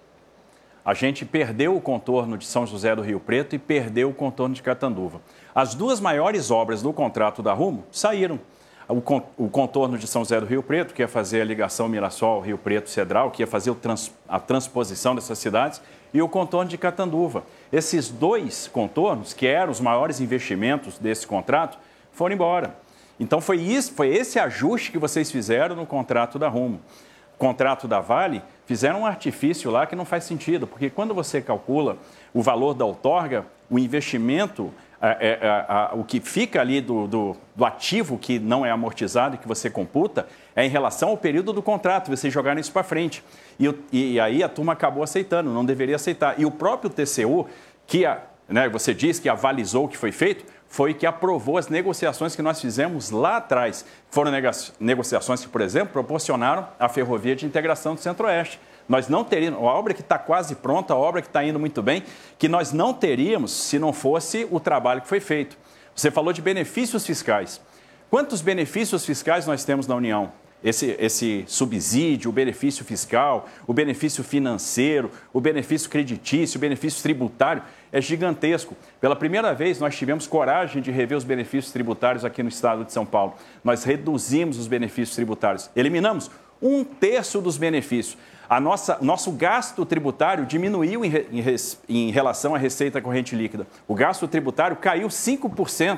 A gente perdeu o contorno de São José do Rio Preto e perdeu o contorno de Catanduva. As duas maiores obras do contrato da Rumo saíram. O contorno de São José do Rio Preto, que ia fazer a ligação Mirassol, Rio Preto, Cedral, que ia fazer a transposição dessas cidades, e o contorno de Catanduva. Esses dois contornos, que eram os maiores investimentos desse contrato, foram embora. Então, foi, isso, foi esse ajuste que vocês fizeram no contrato da Rumo. Contrato da Vale, fizeram um artifício lá que não faz sentido, porque quando você calcula o valor da outorga, o investimento, é, é, é, o que fica ali do, do, do ativo que não é amortizado e que você computa, é em relação ao período do contrato, vocês jogaram isso para frente. E, e aí a turma acabou aceitando, não deveria aceitar. E o próprio T C U, que a, né, você diz que avalizou o que foi feito, foi que aprovou as negociações que nós fizemos lá atrás. Foram negociações que, por exemplo, proporcionaram a ferrovia de integração do Centro-Oeste. Nós não teríamos, a obra que está quase pronta, a obra que está indo muito bem, que nós não teríamos se não fosse o trabalho que foi feito. Você falou de benefícios fiscais. Quantos benefícios fiscais nós temos na União? Esse, esse subsídio, o benefício fiscal, o benefício financeiro, o benefício creditício, o benefício tributário é gigantesco. Pela primeira vez, nós tivemos coragem de rever os benefícios tributários aqui no estado de São Paulo. Nós reduzimos os benefícios tributários, eliminamos um terço dos benefícios. A nossa, nosso gasto tributário diminuiu em, em, em relação à receita corrente líquida. O gasto tributário caiu cinco por cento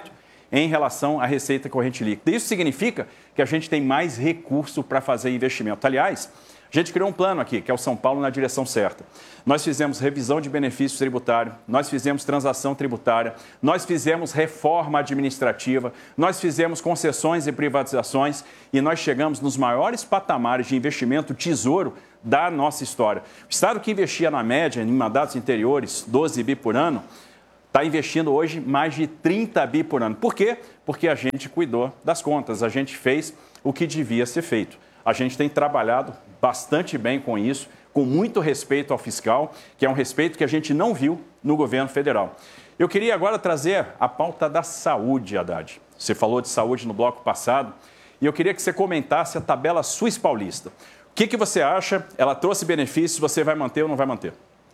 em relação à receita corrente líquida. Isso significa que a gente tem mais recurso para fazer investimento. Aliás, a gente criou um plano aqui, que é o São Paulo na direção certa. Nós fizemos revisão de benefícios tributários, nós fizemos transação tributária, nós fizemos reforma administrativa, nós fizemos concessões e privatizações e nós chegamos nos maiores patamares de investimento tesouro da nossa história. O Estado que investia na média, em mandatos anteriores, doze bi por ano, está investindo hoje mais de trinta bi por ano. Por quê? Porque a gente cuidou das contas, a gente fez o que devia ser feito. A gente tem trabalhado bastante bem com isso, com muito respeito ao fiscal, que é um respeito que a gente não viu no governo federal. Eu queria agora trazer a pauta da saúde, Haddad. Você falou de saúde no bloco passado e eu queria que você comentasse a tabela SUS paulista. O que, que você acha? Ela trouxe benefícios, você vai manter ou não vai manter?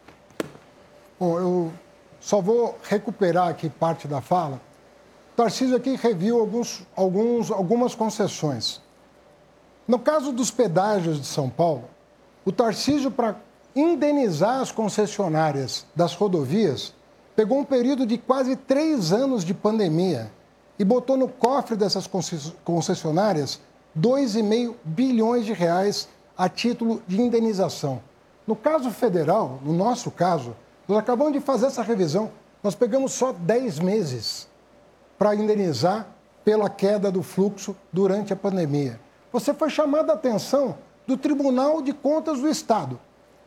Bom, eu só vou recuperar aqui parte da fala. O Tarcísio aqui reviu alguns, alguns, algumas concessões. No caso dos pedágios de São Paulo, o Tarcísio, para indenizar as concessionárias das rodovias, pegou um período de quase três anos de pandemia e botou no cofre dessas concessionárias dois vírgula cinco bilhões de reais a título de indenização. No caso federal, no nosso caso, nós acabamos de fazer essa revisão, nós pegamos só dez meses para indenizar pela queda do fluxo durante a pandemia. Você foi chamado a atenção do Tribunal de Contas do Estado.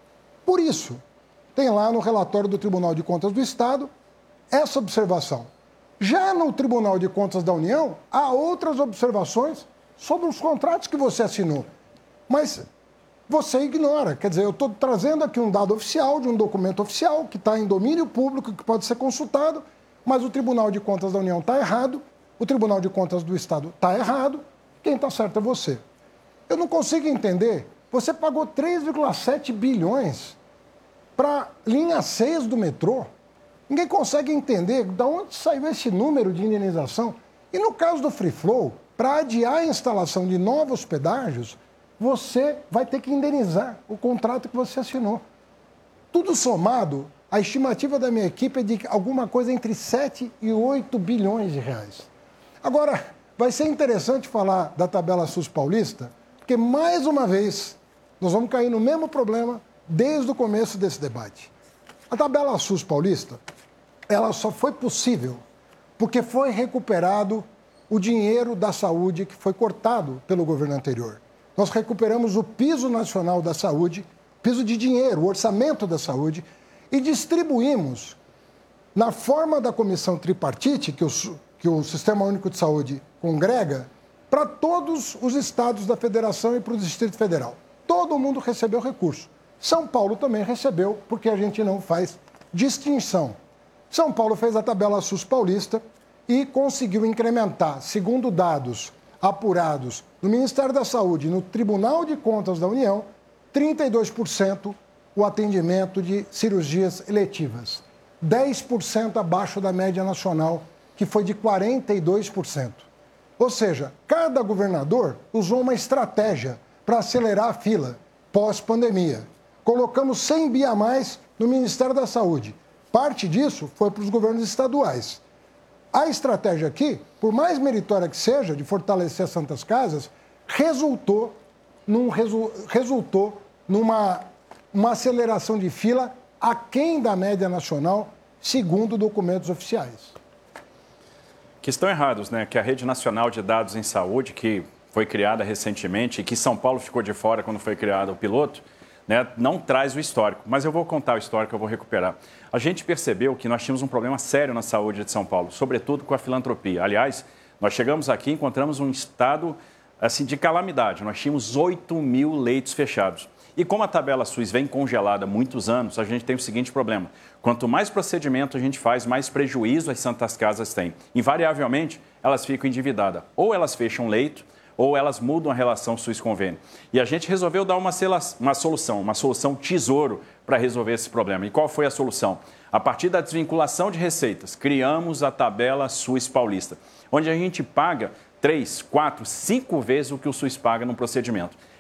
Por isso, tem lá no relatório do Tribunal de Contas do Estado essa observação. Já no Tribunal de Contas da União, há outras observações sobre os contratos que você assinou. Mas você ignora. Quer dizer, eu estou trazendo aqui um dado oficial, de um documento oficial, que está em domínio público, que pode ser consultado, mas o Tribunal de Contas da União está errado, o Tribunal de Contas do Estado está errado, quem está certo é você. Eu não consigo entender. Você pagou três vírgula sete bilhões para a linha seis do metrô. Ninguém consegue entender de onde saiu esse número de indenização. E no caso do Free Flow, para adiar a instalação de novos pedágios, você vai ter que indenizar o contrato que você assinou. Tudo somado, a estimativa da minha equipe é de alguma coisa entre sete e oito bilhões de reais. Agora, vai ser interessante falar da tabela SUS paulista, porque, mais uma vez, nós vamos cair no mesmo problema desde o começo desse debate. A tabela SUS paulista, ela só foi possível porque foi recuperado o dinheiro da saúde que foi cortado pelo governo anterior. Nós recuperamos o piso nacional da saúde, piso de dinheiro, o orçamento da saúde, e distribuímos, na forma da comissão tripartite, que o, que o Sistema Único de Saúde congrega, para todos os estados da federação e para o Distrito Federal. Todo mundo recebeu recurso. São Paulo também recebeu, porque a gente não faz distinção. São Paulo fez a tabela SUS paulista e conseguiu incrementar, segundo dados apurados no Ministério da Saúde e no Tribunal de Contas da União, trinta e dois por cento o atendimento de cirurgias eletivas. dez por cento abaixo da média nacional, que foi de quarenta e dois por cento. Ou seja, cada governador usou uma estratégia para acelerar a fila pós-pandemia. Colocamos cem bi a mais no Ministério da Saúde. Parte disso foi para os governos estaduais. A estratégia aqui, por mais meritória que seja, de fortalecer as Santas Casas, resultou, num, resu, resultou numa uma aceleração de fila aquém da média nacional, segundo documentos oficiais. Que estão errados, né? Que a Rede Nacional de Dados em Saúde, que foi criada recentemente e que São Paulo ficou de fora quando foi criado o piloto, né, não traz o histórico. Mas eu vou contar o histórico, eu vou recuperar. A gente percebeu que nós tínhamos um problema sério na saúde de São Paulo, sobretudo com a filantropia. Aliás, nós chegamos aqui e encontramos um estado assim, de calamidade. Nós tínhamos oito mil leitos fechados. E como a tabela SUS vem congelada há muitos anos, a gente tem o seguinte problema. Quanto mais procedimento a gente faz, mais prejuízo as Santas Casas têm. Invariavelmente, elas ficam endividadas. Ou elas fecham leito, ou elas mudam a relação SUS-convênio. E a gente resolveu dar uma, uma solução, uma solução tesouro para resolver esse problema. E qual foi a solução? A partir da desvinculação de receitas, criamos a tabela SUS paulista, onde a gente paga três, quatro, cinco vezes o que o SUS paga no procedimento.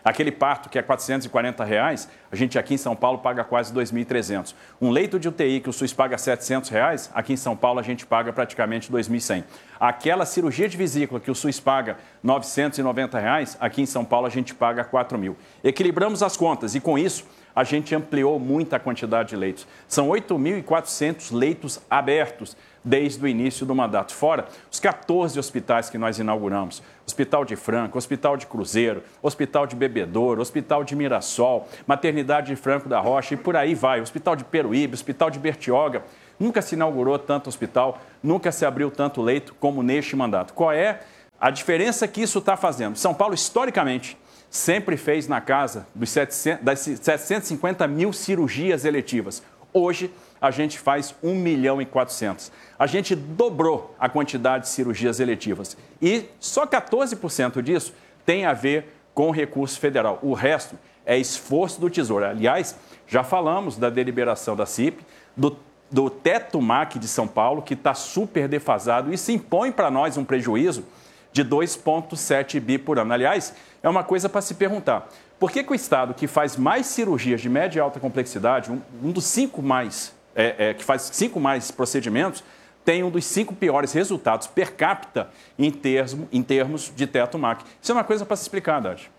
Aquele parto que é quatrocentos e quarenta reais, a gente aqui em São Paulo paga quase dois mil e trezentos. Um leito de U T I que o SUS paga setecentos reais, aqui em São Paulo a gente paga praticamente dois mil e cem. Aquela cirurgia de vesícula que o SUS paga novecentos e noventa reais, aqui em São Paulo a gente paga quatro mil. Equilibramos as contas e com isso a gente ampliou muito a quantidade de leitos. São oito mil e quatrocentos leitos abertos desde o início do mandato. Fora os quatorze hospitais que nós inauguramos. Hospital de Franca, Hospital de Cruzeiro, Hospital de Bebedouro, Hospital de Mirassol, Maternidade de Franco da Rocha e por aí vai. Hospital de Peruíbe, Hospital de Bertioga. Nunca se inaugurou tanto hospital, nunca se abriu tanto leito como neste mandato. Qual é a diferença que isso está fazendo? São Paulo, historicamente, sempre fez na casa dos setecentos, das setecentos e cinquenta mil cirurgias eletivas. Hoje, a gente faz um milhão e quatrocentos. A gente dobrou a quantidade de cirurgias eletivas. E só quatorze por cento disso tem a ver com o recurso federal. O resto é esforço do Tesouro. Aliás, já falamos da deliberação da C I P, do, do teto M A C de São Paulo, que está super defasado. Isso impõe para nós um prejuízo de dois vírgula sete bi por ano. Aliás, é uma coisa para se perguntar. Por que, que o Estado que faz mais cirurgias de média e alta complexidade, um, um dos cinco mais, é, é, que faz cinco mais procedimentos, tem um dos cinco piores resultados per capita em, termo, em termos de teto M A C? Isso é uma coisa para se explicar, Haddad.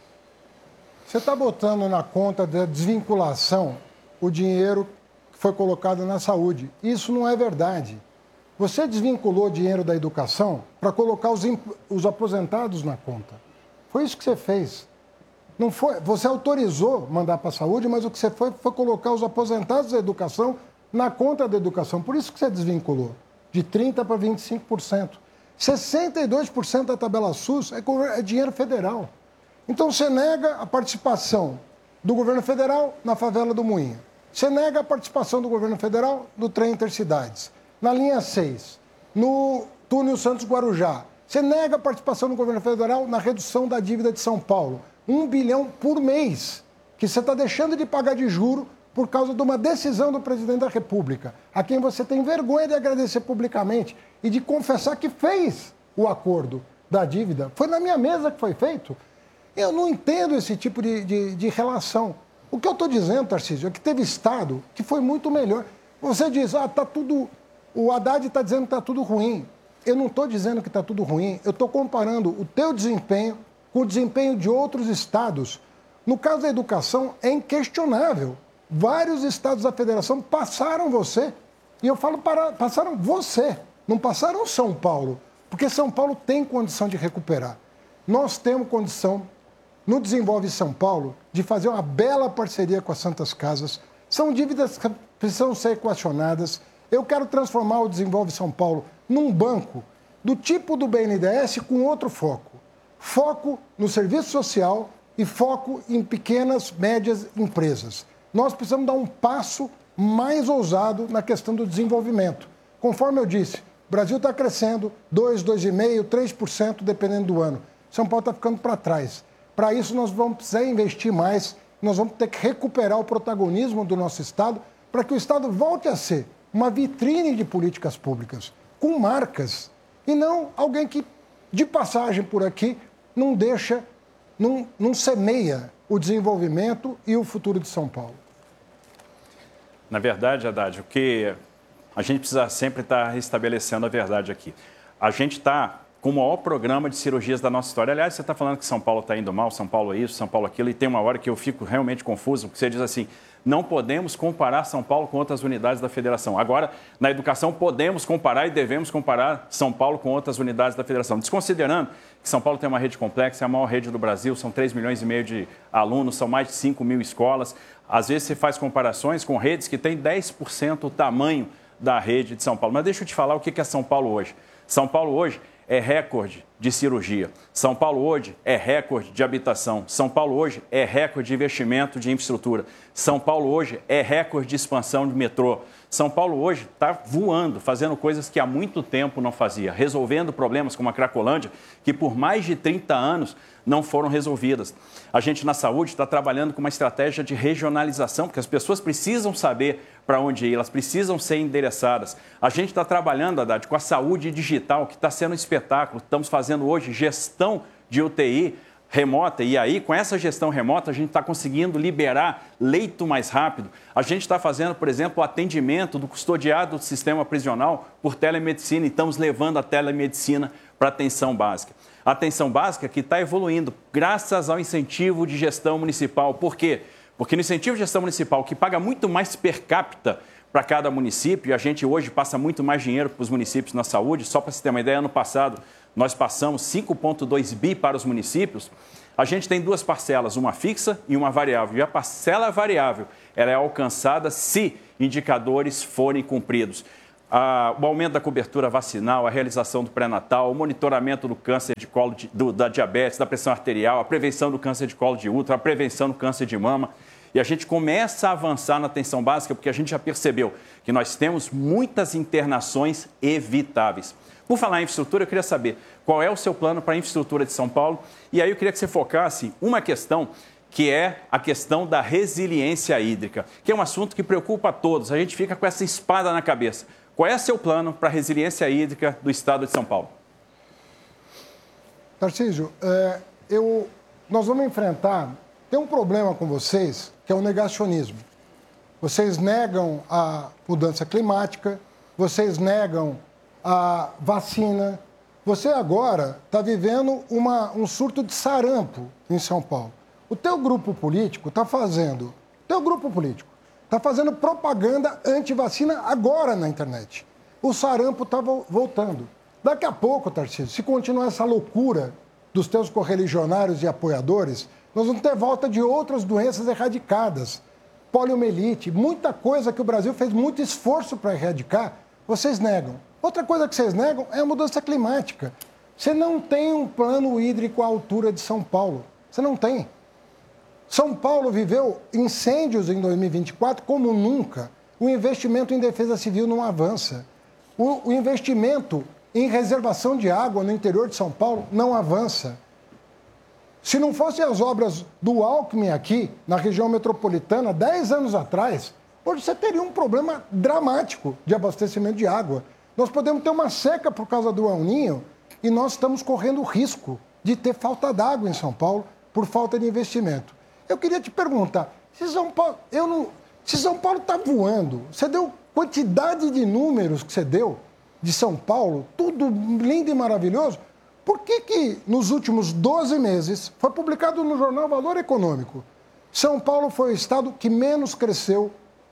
Você está botando na conta da desvinculação o dinheiro que foi colocado na saúde. Isso não é verdade. Você desvinculou dinheiro da educação para colocar os, os aposentados na conta. Foi isso que você fez. Não foi, você autorizou mandar para a saúde, mas o que você foi foi colocar os aposentados da educação na conta da educação. Por isso que você desvinculou, de trinta por cento para vinte e cinco por cento. sessenta e dois por cento da tabela SUS é, é dinheiro federal. Então você nega a participação do governo federal na favela do Moinho. Você nega a participação do governo federal no trem Intercidades. Na linha seis, no túnel Santos-Guarujá. Você nega a participação do governo federal na redução da dívida de São Paulo. Um bilhão por mês, que você está deixando de pagar de juro por causa de uma decisão do presidente da República, a quem você tem vergonha de agradecer publicamente e de confessar que fez o acordo da dívida. Foi na minha mesa que foi feito. Eu não entendo esse tipo de, de, de relação. O que eu estou dizendo, Tarcísio, é que teve Estado que foi muito melhor. Você diz, ah, está tudo... O Haddad está dizendo que está tudo ruim. Eu não estou dizendo que está tudo ruim. Eu estou comparando o teu desempenho com o desempenho de outros estados. No caso da educação, é inquestionável. Vários estados da federação passaram você. E eu falo, para, passaram você. Não passaram São Paulo. Porque São Paulo tem condição de recuperar. Nós temos condição, no Desenvolve São Paulo, de fazer uma bela parceria com as Santas Casas. São dívidas que precisam ser equacionadas. Eu quero transformar o Desenvolve São Paulo num banco do tipo do B N D E S com outro foco. Foco no serviço social e foco em pequenas, médias empresas. Nós precisamos dar um passo mais ousado na questão do desenvolvimento. Conforme eu disse, o Brasil está crescendo dois, dois vírgula cinco por cento, três por cento, dependendo do ano. São Paulo está ficando para trás. Para isso, nós vamos precisar investir mais, nós vamos ter que recuperar o protagonismo do nosso Estado para que o Estado volte a ser uma vitrine de políticas públicas, com marcas, e não alguém que, de passagem por aqui, não deixa, não, não semeia o desenvolvimento e o futuro de São Paulo. Na verdade, Haddad, o que a gente precisa sempre estar restabelecendo a verdade aqui. A gente está com o maior programa de cirurgias da nossa história. Aliás, você está falando que São Paulo está indo mal, São Paulo é isso, São Paulo é aquilo, e tem uma hora que eu fico realmente confuso, porque você diz assim, não podemos comparar São Paulo com outras unidades da federação. Agora, na educação, podemos comparar e devemos comparar São Paulo com outras unidades da federação. Desconsiderando que São Paulo tem uma rede complexa, é a maior rede do Brasil, são três milhões e meio de alunos, são mais de cinco mil escolas. Às vezes você faz comparações com redes que têm dez por cento o tamanho da rede de São Paulo. Mas deixa eu te falar o que é São Paulo hoje. São Paulo hoje é recorde de cirurgia. São Paulo hoje é recorde de habitação. São Paulo hoje é recorde de investimento de infraestrutura. São Paulo hoje é recorde de expansão de metrô. São Paulo hoje está voando, fazendo coisas que há muito tempo não fazia, resolvendo problemas como a Cracolândia, que por mais de trinta anos não foram resolvidas. A gente na saúde está trabalhando com uma estratégia de regionalização, porque as pessoas precisam saber para onde ir, elas precisam ser endereçadas. A gente está trabalhando, Haddad, com a saúde digital, que está sendo um espetáculo. Estamos fazendo hoje gestão de U T I remota, e aí com essa gestão remota a gente está conseguindo liberar leito mais rápido. A gente está fazendo, por exemplo, o atendimento do custodiado do sistema prisional por telemedicina e estamos levando a telemedicina para a atenção básica. A atenção básica que está evoluindo graças ao incentivo de gestão municipal. Por quê? Porque no incentivo de gestão municipal, que paga muito mais per capita para cada município, e a gente hoje passa muito mais dinheiro para os municípios na saúde, só para você ter uma ideia, ano passado nós passamos cinco vírgula dois bi para os municípios, a gente tem duas parcelas, uma fixa e uma variável. E a parcela variável ela é alcançada se indicadores forem cumpridos. Ah, o aumento da cobertura vacinal, a realização do pré-natal, o monitoramento do câncer de colo, de, do, da diabetes, da pressão arterial, a prevenção do câncer de colo de útero, a prevenção do câncer de mama. E a gente começa a avançar na atenção básica porque a gente já percebeu que nós temos muitas internações evitáveis. Por falar em infraestrutura, eu queria saber qual é o seu plano para a infraestrutura de São Paulo. E aí eu queria que você focasse uma questão, que é a questão da resiliência hídrica, que é um assunto que preocupa a todos. A gente fica com essa espada na cabeça. Qual é o seu plano para a resiliência hídrica do estado de São Paulo? Tarcísio, é, eu, nós vamos enfrentar... Tem um problema com vocês, que é o negacionismo. Vocês negam a mudança climática, vocês negam a vacina. Você agora está vivendo uma, um surto de sarampo em São Paulo. O teu grupo político está fazendo, teu grupo político está fazendo propaganda anti-vacina agora na internet. O sarampo está voltando. Daqui a pouco, Tarcísio, se continuar essa loucura dos teus correligionários e apoiadores, nós vamos ter volta de outras doenças erradicadas. Poliomielite, muita coisa que o Brasil fez muito esforço para erradicar, vocês negam. Outra coisa que vocês negam é a mudança climática. Você não tem um plano hídrico à altura de São Paulo. Você não tem. São Paulo viveu incêndios em dois mil e vinte e quatro como nunca. O investimento em defesa civil não avança. O, o investimento em reservação de água no interior de São Paulo não avança. Se não fossem as obras do Alckmin aqui, na região metropolitana, dez anos atrás, hoje você teria um problema dramático de abastecimento de água. Nós podemos ter uma seca por causa do El Niño e nós estamos correndo o risco de ter falta d'água em São Paulo por falta de investimento. Eu queria te perguntar, se São Paulo eu não, se São Paulo está voando, você deu quantidade de números que você deu de São Paulo, tudo lindo e maravilhoso, por que que nos últimos doze meses, foi publicado no jornal Valor Econômico, São Paulo foi o estado que menos cresceu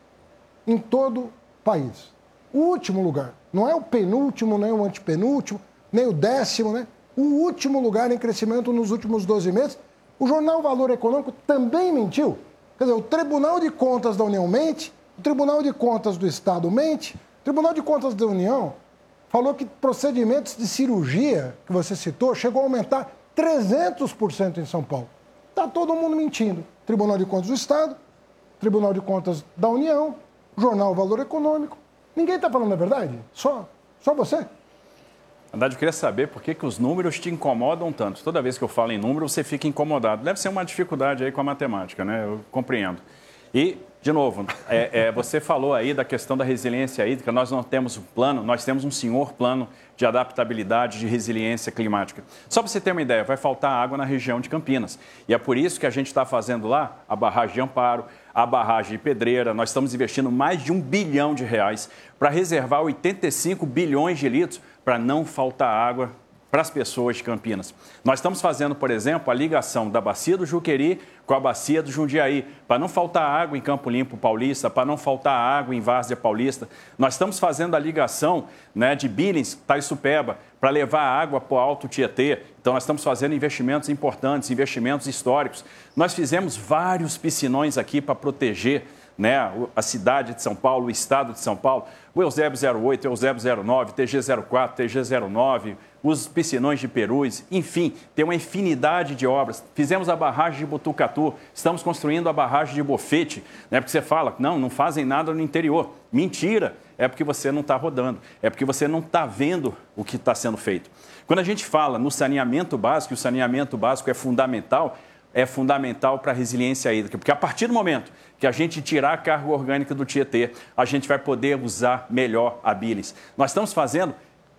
em todo o país? O último lugar, não é o penúltimo, nem o antepenúltimo, nem o décimo, né? O último lugar em crescimento nos últimos doze meses. O jornal Valor Econômico também mentiu. Quer dizer, o Tribunal de Contas da União mente, o Tribunal de Contas do Estado mente, o Tribunal de Contas da União falou que procedimentos de cirurgia, que você citou, chegou a aumentar trezentos por cento em São Paulo. Está todo mundo mentindo. Tribunal de Contas do Estado, Tribunal de Contas da União, Jornal Valor Econômico. Ninguém está falando a verdade? Só, só você? Na verdade, eu queria saber por que, que os números te incomodam tanto. Toda vez que eu falo em número, você fica incomodado. Deve ser uma dificuldade aí com a matemática, né? Eu compreendo. E, de novo, é, é, você falou aí da questão da resiliência hídrica. Nós não temos um plano, nós temos um senhor plano de adaptabilidade, de resiliência climática. Só para você ter uma ideia, vai faltar água na região de Campinas. E é por isso que a gente está fazendo lá a barragem de Amparo, a barragem de Pedreira. Nós estamos investindo mais de um bilhão de reais para reservar oitenta e cinco bilhões de litros para não faltar água para as pessoas de Campinas. Nós estamos fazendo, por exemplo, a ligação da bacia do Juqueri com a bacia do Jundiaí, para não faltar água em Campo Limpo Paulista, para não faltar água em Várzea Paulista. Nós estamos fazendo a ligação, né, de Billings, Taissupeba, para levar água para o Alto Tietê. Então, nós estamos fazendo investimentos importantes, investimentos históricos. Nós fizemos vários piscinões aqui para proteger, né, a cidade de São Paulo, o estado de São Paulo, o Eusébio zero oito, o Eusébio zero nove, T G zero quatro, T G zero nove, os piscinões de Perus, enfim, tem uma infinidade de obras. Fizemos a barragem de Botucatu, estamos construindo a barragem de Bofete, né, porque você fala, não, não fazem nada no interior. Mentira, é porque você não está rodando, é porque você não está vendo o que está sendo feito. Quando a gente fala no saneamento básico, e o saneamento básico é fundamental, é fundamental para a resiliência hídrica, porque a partir do momento que a gente tirar a carga orgânica do Tietê, a gente vai poder usar melhor a Billings. Nós estamos fazendo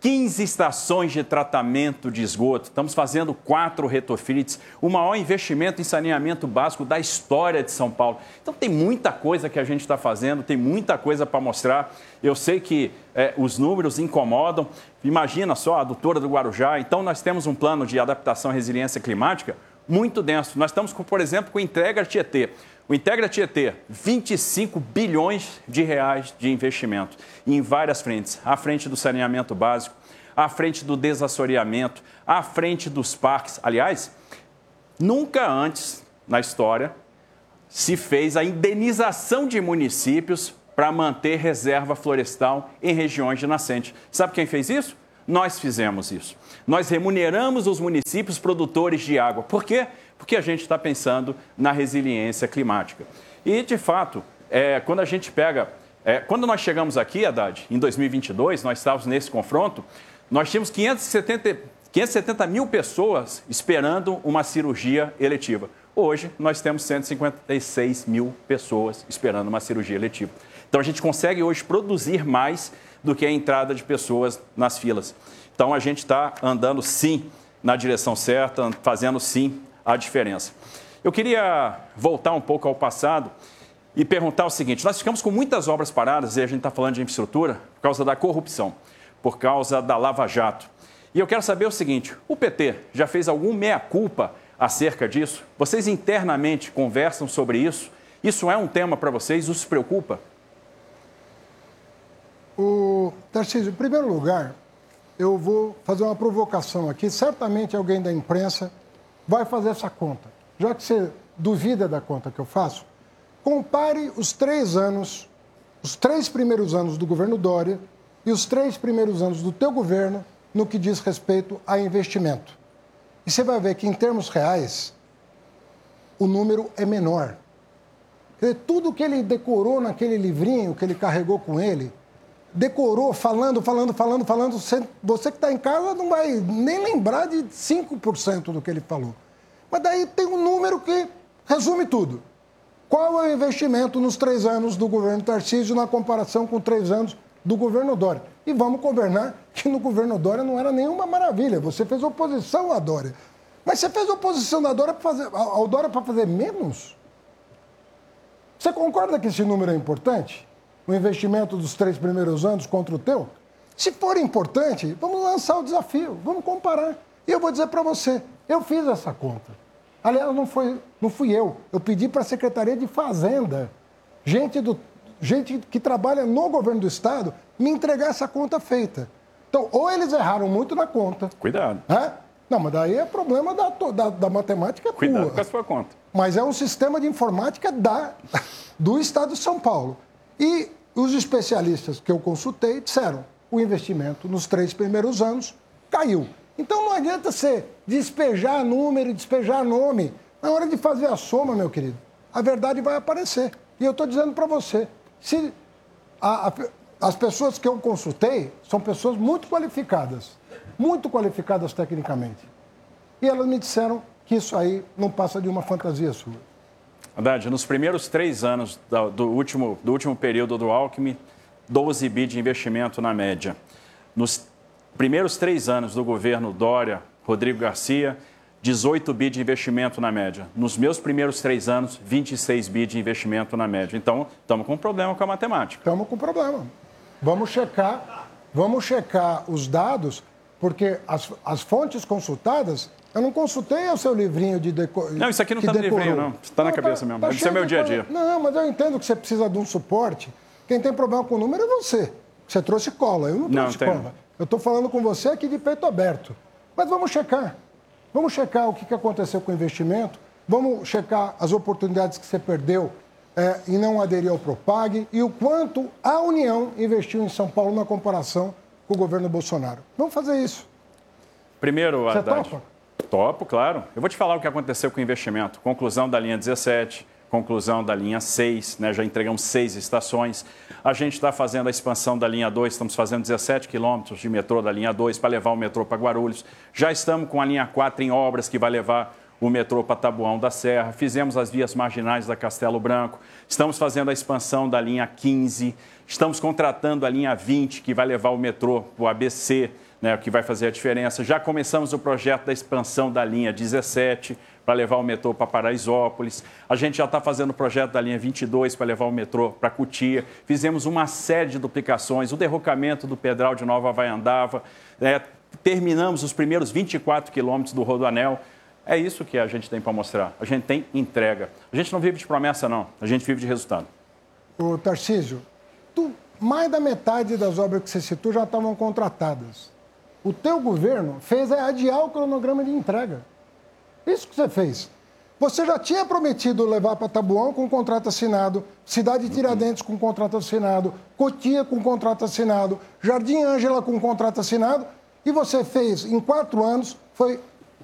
quinze estações de tratamento de esgoto, estamos fazendo quatro retrofits, o maior investimento em saneamento básico da história de São Paulo. Então tem muita coisa que a gente está fazendo, tem muita coisa para mostrar. Eu sei que é, os números incomodam. Imagina só, a doutora do Guarujá. Então nós temos um plano de adaptação à resiliência climática muito denso. Nós estamos, com, por exemplo, com o Integra Tietê. O Integra Tietê, vinte e cinco bilhões de reais de investimento em várias frentes. À frente do saneamento básico, à frente do desassoreamento, à frente dos parques. Aliás, nunca antes na história se fez a indenização de municípios para manter reserva florestal em regiões de nascente. Sabe quem fez isso? Nós fizemos isso. Nós remuneramos os municípios produtores de água. Por quê? Porque a gente está pensando na resiliência climática. E, de fato, é, quando a gente pega... É, quando nós chegamos aqui, Haddad, em dois mil e vinte e dois, nós estávamos nesse confronto, nós tínhamos quinhentas e setenta mil pessoas esperando uma cirurgia eletiva. Hoje, nós temos cento e cinquenta e seis mil pessoas esperando uma cirurgia eletiva. Então, a gente consegue hoje produzir mais do que a entrada de pessoas nas filas. Então, a gente está andando, sim, na direção certa, fazendo, sim, a diferença. Eu queria voltar um pouco ao passado e perguntar o seguinte: nós ficamos com muitas obras paradas, e a gente está falando de infraestrutura, por causa da corrupção, por causa da Lava Jato. E eu quero saber o seguinte: o P T já fez algum meia-culpa acerca disso? Vocês internamente conversam sobre isso? Isso é um tema para vocês? Isso se preocupa? O Tarcísio, em primeiro lugar, eu vou fazer uma provocação aqui. Certamente alguém da imprensa vai fazer essa conta. Já que você duvida da conta que eu faço, compare os três anos, os três primeiros anos do governo Dória e os três primeiros anos do teu governo no que diz respeito a investimento. E você vai ver que, em termos reais, o número é menor. Quer dizer, tudo que ele decorou naquele livrinho que ele carregou com ele, decorou falando, falando, falando, falando, você, você que está em casa não vai nem lembrar de cinco por cento do que ele falou. Mas daí tem um número que resume tudo. Qual é o investimento nos três anos do governo Tarcísio na comparação com três anos do governo Dória? E vamos governar que no governo Dória não era nenhuma maravilha. Você fez oposição à Dória. Mas você fez oposição à Dória para fazer, ao Dória para fazer menos? Você concorda que esse número é importante? O investimento dos três primeiros anos contra o teu? Se for importante, vamos lançar o desafio, vamos comparar. E eu vou dizer para você, eu fiz essa conta. Aliás, não, foi, não fui eu, eu pedi para a Secretaria de Fazenda, gente, do, gente que trabalha no governo do Estado, me entregar essa conta feita. Então, ou eles erraram muito na conta. Cuidado. Né? Não, mas daí é problema da, da, da matemática Cuidado tua. com a sua conta. Mas é um sistema de informática da, do Estado de São Paulo. E os especialistas que eu consultei disseram, o investimento nos três primeiros anos caiu. Então não adianta você despejar número, despejar nome. Na hora de fazer a soma, meu querido, a verdade vai aparecer. E eu estou dizendo para você, se a, a, as pessoas que eu consultei são pessoas muito qualificadas, muito qualificadas tecnicamente. E elas me disseram que isso aí não passa de uma fantasia sua. Haddad, nos primeiros três anos do, do, último, do último período do Alckmin, doze bi de investimento na média. Nos primeiros três anos do governo Dória, Rodrigo Garcia, dezoito bi de investimento na média. Nos meus primeiros três anos, vinte e seis bi de investimento na média. Então, estamos com um problema com a matemática. Estamos com problema. Vamos checar, vamos checar os dados, porque as, as fontes consultadas... Eu não consultei o seu livrinho de decor... Não, isso aqui não está no livrinho, não. Está na cabeça mesmo. Deve ser meu dia a dia. Não, mas eu entendo que você precisa de um suporte. Quem tem problema com o número é você. Você trouxe cola, eu não trouxe não, cola. Eu estou falando com você aqui de peito aberto. Mas vamos checar. Vamos checar o que aconteceu com o investimento. Vamos checar as oportunidades que você perdeu é, e não aderir ao Propag. E o quanto a União investiu em São Paulo na comparação com o governo Bolsonaro. Vamos fazer isso. Primeiro, você Haddad. topa? Topo, claro. Eu vou te falar o que aconteceu com o investimento. Conclusão da linha dezessete, conclusão da linha seis, né? Já entregamos seis estações. A gente está fazendo a expansão da linha dois, estamos fazendo dezessete quilômetros de metrô da linha dois para levar o metrô para Guarulhos. Já estamos com a linha quatro em obras, que vai levar o metrô para Taboão da Serra. Fizemos as vias marginais da Castelo Branco. Estamos fazendo a expansão da linha quinze. Estamos contratando a linha vinte, que vai levar o metrô para o A B C, né, o que vai fazer a diferença. Já começamos o projeto da expansão da linha dezessete, para levar o metrô para Paraisópolis. A gente já está fazendo o projeto da linha vinte e dois para levar o metrô para Cotia. Fizemos uma série de duplicações, o derrocamento do Pedral de Nova Havaiandava. É, terminamos os primeiros vinte e quatro quilômetros do Rodoanel. É isso que a gente tem para mostrar. A gente tem entrega. A gente não vive de promessa, não. A gente vive de resultado. Ô, Tarcísio, tu, mais da metade das obras que você citou já estavam contratadas. O teu governo fez é adiar o cronograma de entrega. Isso que você fez. Você já tinha prometido levar para Taboão com contrato assinado, Cidade de Tiradentes com contrato assinado, Cotia com contrato assinado, Jardim Ângela com contrato assinado, e você fez, em quatro anos, foi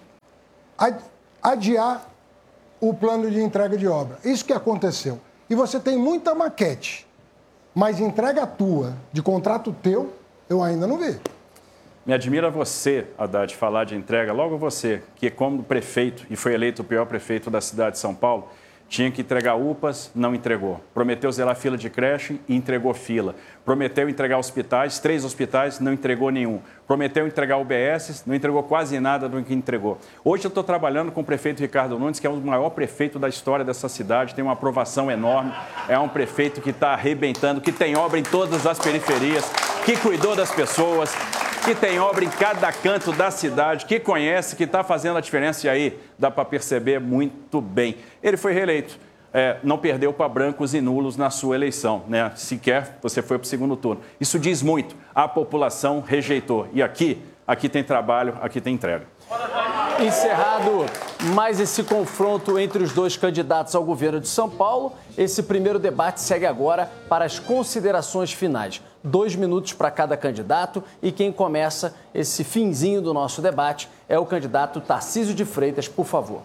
adiar o plano de entrega de obra. Isso que aconteceu. E você tem muita maquete, mas entrega tua, de contrato teu, eu ainda não vi. Me admira você, Haddad, falar de entrega. Logo você, que como prefeito, e foi eleito o pior prefeito da cidade de São Paulo, tinha que entregar U P As, não entregou. Prometeu zelar fila de creche e entregou fila. Prometeu entregar hospitais, três hospitais, não entregou nenhum. Prometeu entregar U B S, não entregou quase nada do que entregou. Hoje eu estou trabalhando com o prefeito Ricardo Nunes, que é o maior prefeito da história dessa cidade, tem uma aprovação enorme. É um prefeito que está arrebentando, que tem obra em todas as periferias, que cuidou das pessoas, que tem obra em cada canto da cidade, que conhece, que está fazendo a diferença, e aí dá para perceber muito bem. Ele foi reeleito, é, não perdeu para brancos e nulos na sua eleição, né? Sequer você foi para o segundo turno. Isso diz muito, a população rejeitou. E aqui, aqui tem trabalho, aqui tem entrega. Encerrado mais esse confronto entre os dois candidatos ao governo de São Paulo, esse primeiro debate segue agora para as considerações finais. Dois minutos para cada candidato e quem começa esse finzinho do nosso debate é o candidato Tarcísio de Freitas, por favor.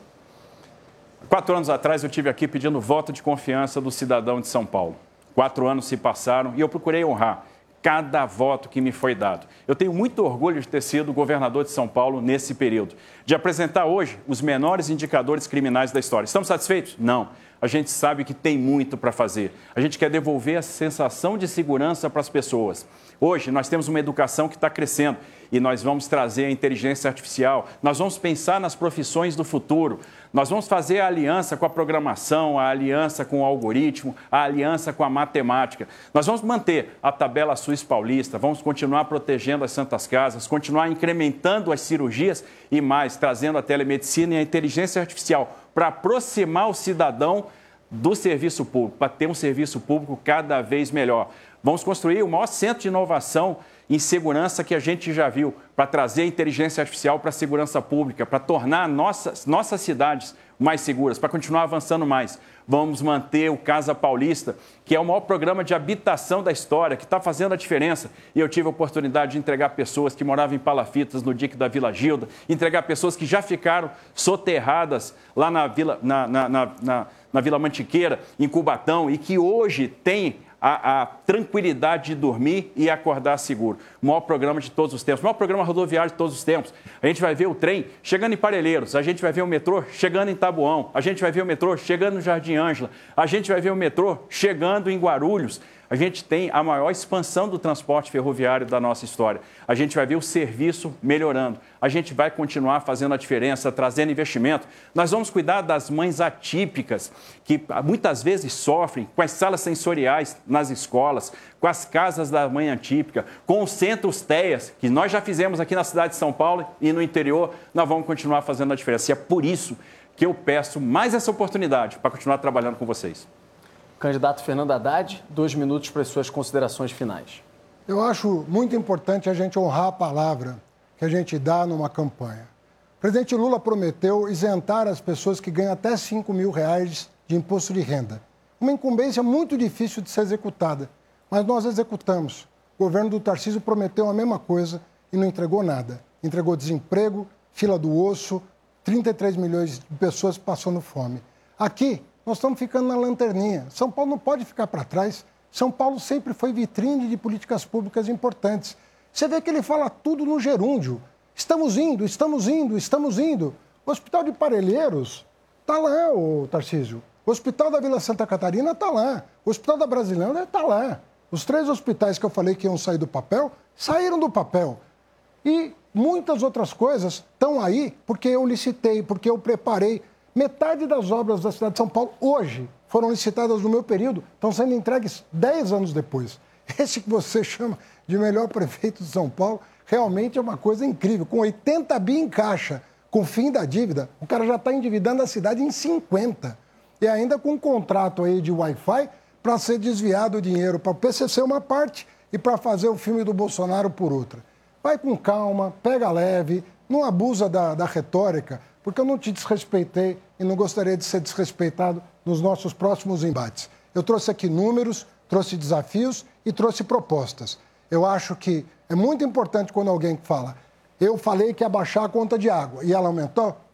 Quatro anos atrás eu estive aqui pedindo voto de confiança do cidadão de São Paulo. Quatro anos se passaram e eu procurei honrar cada voto que me foi dado. Eu tenho muito orgulho de ter sido governador de São Paulo nesse período, de apresentar hoje os menores indicadores criminais da história. Estamos satisfeitos? Não. A gente sabe que tem muito para fazer. A gente quer devolver a sensação de segurança para as pessoas. Hoje, nós temos uma educação que está crescendo e nós vamos trazer a inteligência artificial, nós vamos pensar nas profissões do futuro, nós vamos fazer a aliança com a programação, a aliança com o algoritmo, a aliança com a matemática. Nós vamos manter a tabela SUS paulista, vamos continuar protegendo as santas casas, continuar incrementando as cirurgias e mais, trazendo a telemedicina e a inteligência artificial para aproximar o cidadão do serviço público, para ter um serviço público cada vez melhor. Vamos construir o maior centro de inovação em segurança que a gente já viu, para trazer a inteligência artificial para a segurança pública, para tornar nossas, nossas cidades mais seguras, para continuar avançando mais. Vamos manter o Casa Paulista, que é o maior programa de habitação da história, que está fazendo a diferença. E eu tive a oportunidade de entregar pessoas que moravam em palafitas no dique da Vila Gilda, entregar pessoas que já ficaram soterradas lá na Vila, na, na, na, na, na Vila Mantiqueira, em Cubatão, e que hoje têm A, a tranquilidade de dormir e acordar seguro. O maior programa de todos os tempos, o maior programa rodoviário de todos os tempos. A gente vai ver o trem chegando em Parelheiros, a gente vai ver o metrô chegando em Taboão, a gente vai ver o metrô chegando no Jardim Ângela, a gente vai ver o metrô chegando em Guarulhos. A gente tem a maior expansão do transporte ferroviário da nossa história. A gente vai ver o serviço melhorando. A gente vai continuar fazendo a diferença, trazendo investimento. Nós vamos cuidar das mães atípicas, que muitas vezes sofrem com as salas sensoriais nas escolas, com as casas da mãe atípica, com os centros T E A S, que nós já fizemos aqui na cidade de São Paulo e no interior, nós vamos continuar fazendo a diferença. E é por isso que eu peço mais essa oportunidade para continuar trabalhando com vocês. Candidato Fernando Haddad, dois minutos para as suas considerações finais. Eu acho muito importante a gente honrar a palavra que a gente dá numa campanha. O presidente Lula prometeu isentar as pessoas que ganham até cinco mil reais de imposto de renda. Uma incumbência muito difícil de ser executada, mas nós executamos. O governo do Tarcísio prometeu a mesma coisa e não entregou nada. Entregou desemprego, fila do osso, trinta e três milhões de pessoas passando fome. Aqui, nós estamos ficando na lanterninha. São Paulo não pode ficar para trás. São Paulo sempre foi vitrine de políticas públicas importantes. Você vê que ele fala tudo no gerúndio. Estamos indo, estamos indo, estamos indo. O Hospital de Parelheiros está lá, ô Tarcísio. O Hospital da Vila Santa Catarina está lá. O Hospital da Brasilândia está lá. Os três hospitais que eu falei que iam sair do papel, saíram do papel. E muitas outras coisas estão aí porque eu licitei, porque eu preparei. Metade das obras da cidade de São Paulo, hoje, foram licitadas no meu período, estão sendo entregues dez anos depois. Esse que você chama de melhor prefeito de São Paulo, realmente é uma coisa incrível. Com oitenta bi em caixa, com o fim da dívida, o cara já está endividando a cidade em cinquenta. E ainda com um contrato aí de Wi-Fi para ser desviado o dinheiro para o P C C uma parte e para fazer o filme do Bolsonaro por outra. Vai com calma, pega leve, não abusa da, da retórica, porque eu não te desrespeitei e não gostaria de ser desrespeitado nos nossos próximos embates. Eu trouxe aqui números, trouxe desafios e trouxe propostas. Eu acho que é muito importante quando alguém fala, eu falei que ia baixar a conta de água e ela aumentou,